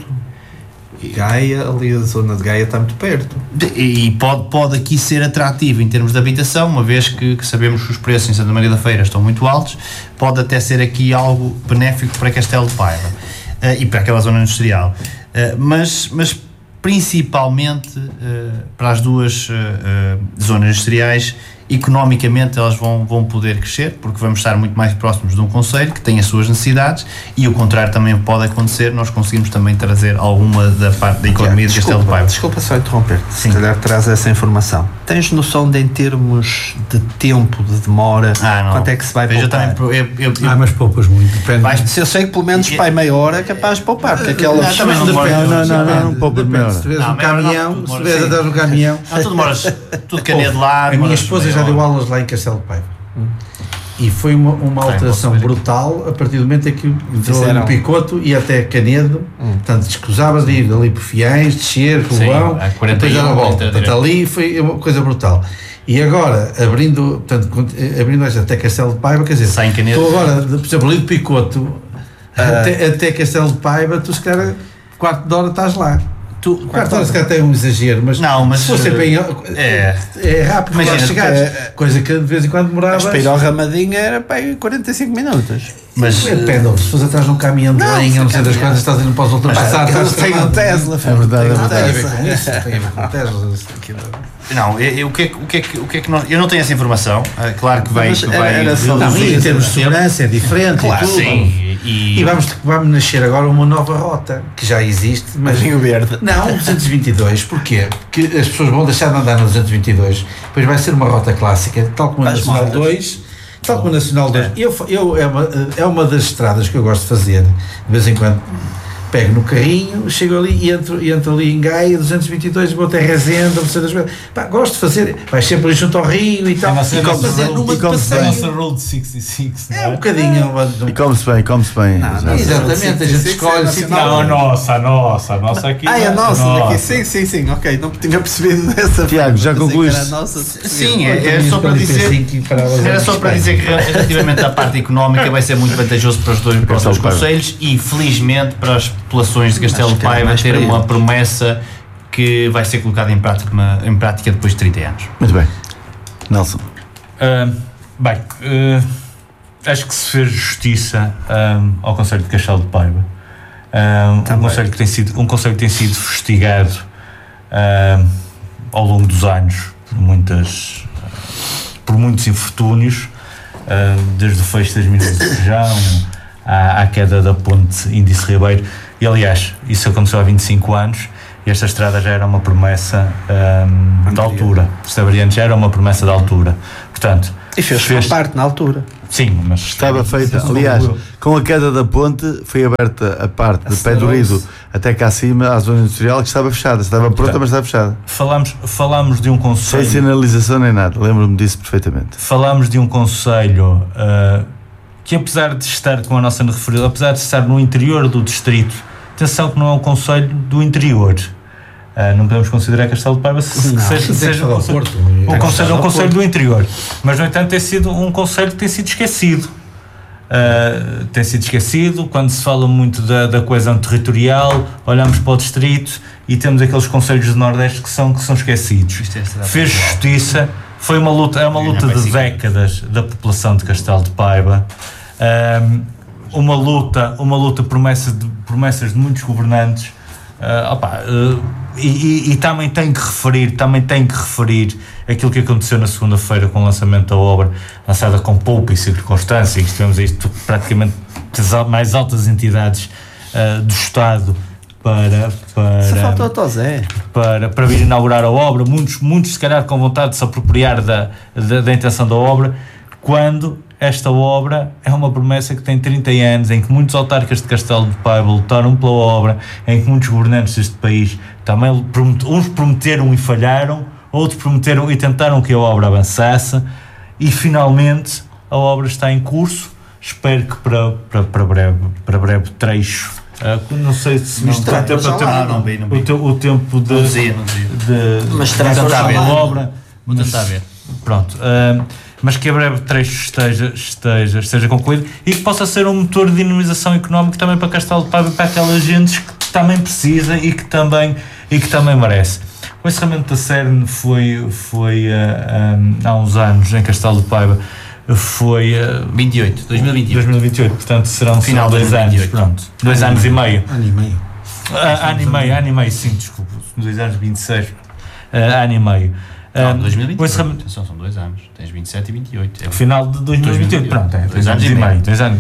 Gaia, ali a zona de Gaia está muito perto. E pode, pode aqui ser atrativo em termos de habitação, uma vez que, que sabemos que os preços em Santa Maria da Feira estão muito altos, pode até ser aqui algo benéfico para Castelo de Paiva uh, e para aquela zona industrial. Uh, mas, mas principalmente uh, para as duas uh, uh, zonas industriais, economicamente elas vão, vão poder crescer, porque vamos estar muito mais próximos de um concelho que tem as suas necessidades, e o contrário também pode acontecer, nós conseguimos também trazer alguma da parte da economia de Castelo de Paiva. Desculpa só interromper, Sim. se calhar traz essa informação. Tens noção de, em termos de tempo, de demora, Ah, não. quanto é que se vai Veja, eu poupar? também, eu, eu, eu, Ah, mas poupas muito. Depende. Vais- Se eu sei que pelo menos para aí meia hora é capaz de poupar, porque aquela... Não, também não demora. Não, não, não, não, não, pouco de Depende, meia se hora. tiveres Não, um meia hora não, caminhão, tu se demoras tiveres sim. atrás de um caminhão. Ah, tu demoras, tudo canedo lá. A minha demoras esposa meia já deu hora. aulas lá em Castelo de Paiva. E foi uma, uma Bem, alteração posso ver brutal a partir do momento em que entrou Fizeram. no Picoto e até Canedo. Portanto, escusavas de ir ali por Fiães, descer, Sim, Rubão, há quarenta e depois dar a um, volta. trinta Portanto, direto. ali foi uma coisa brutal. E agora, abrindo, portanto, cont- abrindo esta até Castelo de Paiva, quer dizer, Sai em Canedo. tu agora, de- por exemplo, ali do Picoto até, até Castelo de Paiva, tu se calhar quarto de hora estás lá. Tu, Quarto de hora se calhar tem um exagero, mas, Não, mas, se fosse eh, bem, é. é rápido Imagina, para chegares, eh, coisa que de vez em quando demoravas. Para ir ao Ramadinho era para aí quarenta e cinco minutos. mas Depende, se fores atrás de um caminhão de Não, lenha, se não sei das caminhar. quantas, estás a ir, não podes ultrapassar. Eles estás têm um tramado. Tesla. É verdade, é Não tem a ver verdade. com isso, tem a ver com Tesla. não, eu, eu, o, que é, que- o, que é que, o que é que nós. Eu não tenho essa informação. Ah, claro que vai. Mas que era- vai era só- Não, reduzir e em termos de o tempo. segurança é diferente. Claro, e tudo. sim. E, E vamos, vamos nascer agora uma nova rota, que já existe, mas. Rio Verde. Não, o duzentos e vinte e dois, porquê? Porque as pessoas vão deixar de andar no duzentos e vinte e dois, depois vai ser uma rota clássica, tal como a As Nacional motas. dois, tal como a Nacional dois. Eu, fa- eu, é, uma, é uma das estradas que eu gosto de fazer, de vez em quando pego no carrinho, chego ali e entro, e entro ali em Gaia, duzentos e vinte e dois, vou até Rezende, não sei das coisas. Pá, gosto de fazer, vais sempre ali junto ao rio e tal, É nossa- e nossa fazer road- numa e de como se A passeio. nossa Road sessenta e cinco, não É um é? bocadinho. uma- E come-se bem, come-se bem. Não, Já não, sei. Exatamente, a gente escolhe. sim, Não, a nossa, a nossa, a nossa aqui. Ah, é a nossa nossa. daqui. Sim, sim, sim. Ok, não tinha percebido dessa Tiago, já Pensei que concluíste? era a nossa. sim, é, é só para dizer. Era só para dizer que relativamente à parte económica vai ser muito vantajoso para os dois, para os dois Castelo de Paiva. concelhos e felizmente para as populações de Castelo Acho de que era Paiva mais ter para uma eles. promessa que vai ser colocada em prática, em prática depois de trinta anos. Muito bem. Nelson. Ah, bem, ah, acho que se fez justiça um, ao Concelho de Castelo de Paiva. Um, um, concelho que tem sido, um concelho que tem sido investigado um, ao longo dos anos por, muitas, por muitos infortúnios, um, desde o fecho das minas de feijão à, à queda da ponte Índice Ribeiro. E aliás, isso aconteceu há vinte e cinco anos e esta estrada já era uma promessa um, de altura. Esta variante já era uma promessa de altura. Portanto, e fez, fez parte na altura. Sim, mas estava feita. Aliás, com a queda da ponte foi aberta a parte de Pé Dorido até cá acima, à zona industrial, que estava fechada. Estava pronta, portanto, mas estava fechada. Falamos, falamos de um concelho. Sem sinalização nem nada, lembro-me disso perfeitamente. Falamos de um concelho uh, que, apesar de estar, como a nossa referiu, apesar de estar no interior do distrito, atenção que não é um concelho do interior. Uh, não podemos considerar Castelo de Paiva se, não, seja, seja um concelho, Porto, um concelho, um concelho do interior, mas no entanto tem sido um concelho que tem sido esquecido. Uh, tem sido esquecido quando se fala muito da, da coesão territorial. Olhamos para o distrito e temos aqueles concelhos do Nordeste que são, que são esquecidos. Fez justiça, foi uma luta, é uma luta de décadas da população de Castelo de Paiva. Uh, uma luta, uma luta promessa de, promessas de muitos governantes. Uh, opa, uh, e, e, e também tenho que referir também tenho que referir aquilo que aconteceu na segunda-feira com o lançamento da obra, lançada com poupa e circunstância, e tivemos isto praticamente das mais altas entidades uh, do Estado para para, para para vir inaugurar a obra, muitos, muitos se calhar com vontade de se apropriar da, da, da intenção da obra, quando esta obra é uma promessa que tem trinta anos, em que muitos autarcas de Castelo de Paiva lutaram pela obra, em que muitos governantes deste país também promet, uns prometeram e falharam, outros prometeram e tentaram que a obra avançasse, e finalmente a obra está em curso. Espero que para, para, para, breve, para breve trecho, uh, não sei se me está o tempo, ah, não vi, não vi. O, te, o tempo de, não dizia, não dizia. de, mas traz a obra. Vou tentar ver. Pronto. Uh, mas que a breve trecho esteja, esteja, esteja concluído e que possa ser um motor de dinamização económica também para Castelo de Paiva e para aquelas gentes que também precisa e que também, e que também merece. O encerramento da CERN foi, foi uh, um, há uns anos em Castelo de Paiva, foi uh, vinte e oito, dois mil e vinte e oito. dois mil e vinte e oito, portanto serão final dois anos, pronto, dois anos e meio. Ano e meio. Uh, ano e meio, ano e meio, sim, desculpa, dois anos e vinte e seis, uh, ano e meio. Não, dois mil e vinte e oito, atenção, são dois anos, tens vinte e sete e vinte e oito. É o final de dois mil e vinte e oito, pronto, é, dois anos e meio. Dois anos.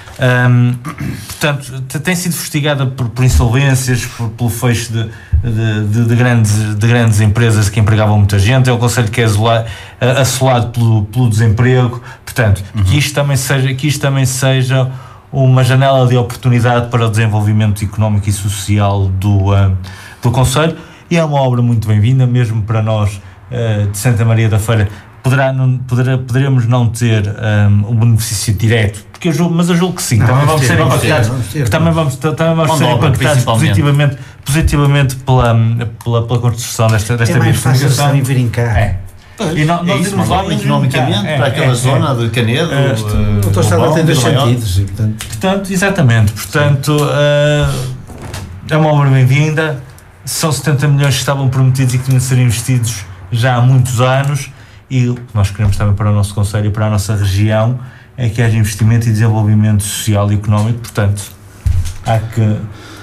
Um, portanto, tem sido investigada por, por insolvências, por, pelo fecho de, de, de, de, grandes, de grandes empresas que empregavam muita gente. É um concelho que é isolado, assolado pelo, pelo desemprego. Portanto, uhum. que, isto também seja, que isto também seja uma janela de oportunidade para o desenvolvimento económico e social do, uh, do concelho. E é uma obra muito bem-vinda, mesmo para nós de Santa Maria da Feira. Poderá não, poderá, poderemos não ter um, um benefício direto, porque eu julgo, mas eu julgo que sim, não, também vamos, vamos ser impactados, vamos ter, que também vamos, também vamos ser impactados positivamente, positivamente pela, pela, pela construção desta, desta é via de comunicação. E virem cá. É. E não, nós irmos lá economicamente é, para aquela é, zona é, de Canedo. É, uh, o autostrada tem dois sentidos. E, portanto. portanto, exatamente. Portanto, uh, é uma obra bem-vinda. São setenta milhões que estavam prometidos e que tinham de ser investidos já há muitos anos, e o que nós queremos também para o nosso concelho e para a nossa região é que haja investimento e desenvolvimento social e económico. Portanto, há que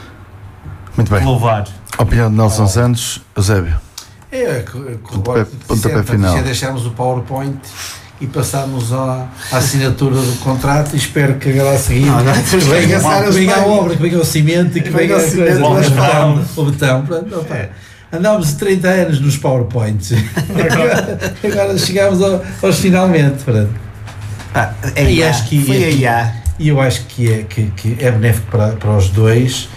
muito bem. louvar. Opinião de Nelson oh. Santos. Eusébio. É, pontapé, pontapé final. Já deixarmos o PowerPoint e passarmos à, à assinatura do contrato, e espero que agora a seguir não, não, que venha a obra, que venha o cimento e que venha a coisa, o betão, o betão. Pronto, opa. É. Andámos trinta anos nos PowerPoints. agora, agora chegamos ao, aos finalmente. Ah, é e acho que foi é, e eu acho que é, que, que é benéfico para, para os dois,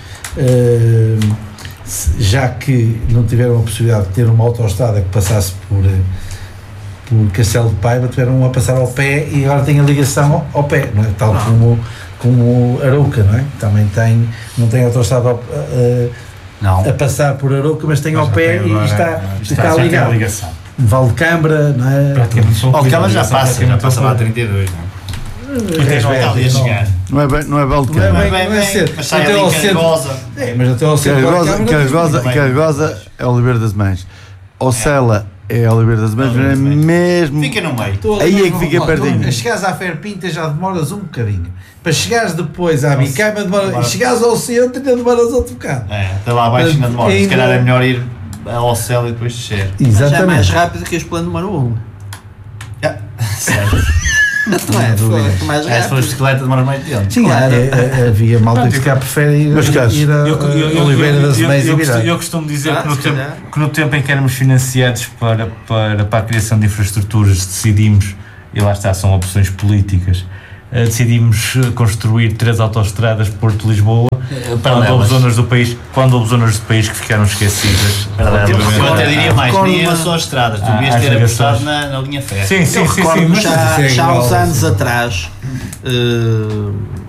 uh, já que não tiveram a possibilidade de ter uma autoestrada que passasse por, por Castelo de Paiva, tiveram a passar ao pé e agora tem a ligação ao, ao pé, não é? Tal não. como como Arouca, não é? Também tem, não tem autoestrada uh, Não. a passar por Arouca, mas tem mas ao pé e está, está, está ligado. Valde-Câmara, não é? Valde-Câmara já passa, já passa lá a trinta e dois, não é? Não é bem, não é Valde-Câmara. Não é bem, não é cedo. Mas sai ali Cargosa. É, mas até ao centro. Cargosa é Oliveira das Mães. Ocela É Oliveira das Meias, é mesmo. Fica no meio. Tu, Aí é que tu, fica tu, pertinho. tu, chegares à Ferpinta já demoras um bocadinho. Para chegares depois à Bicaima, demora, demora. e chegares ao centro ainda demoras outro bocado. É, até lá abaixo ainda demora. Se Ainda- calhar é melhor ir ao céu e depois descer. Mas é mais Exatamente. rápido que este plano número um. Ah, certo. Não é? Foi mais É, se for rápido. bicicleta demora mais tempo. Sim, Claro. é, é, havia malta que se calhar prefere ir, Mas, Carlos, ir a, Eu, eu, eu, a Oliveira eu, das eu, Meias eu, e costumo, virar. eu costumo dizer Ah, que, no se tempo, calhar. que no tempo em que éramos financiados para, para, para a criação de infraestruturas, decidimos, e lá está, são opções políticas, eh, decidimos eh, construir três autoestradas Porto-Lisboa, quando houve zonas do país, quando houve zonas do país que ficaram esquecidas. Eu até diria mais, nem Recordo-me- era só estradas, tu Ah, devias às ter ligações. apostado na, na linha férrea. Sim, sim, sim, sim, recordo-me mas- Já, Isso é já há uns igual, anos assim. atrás, eh,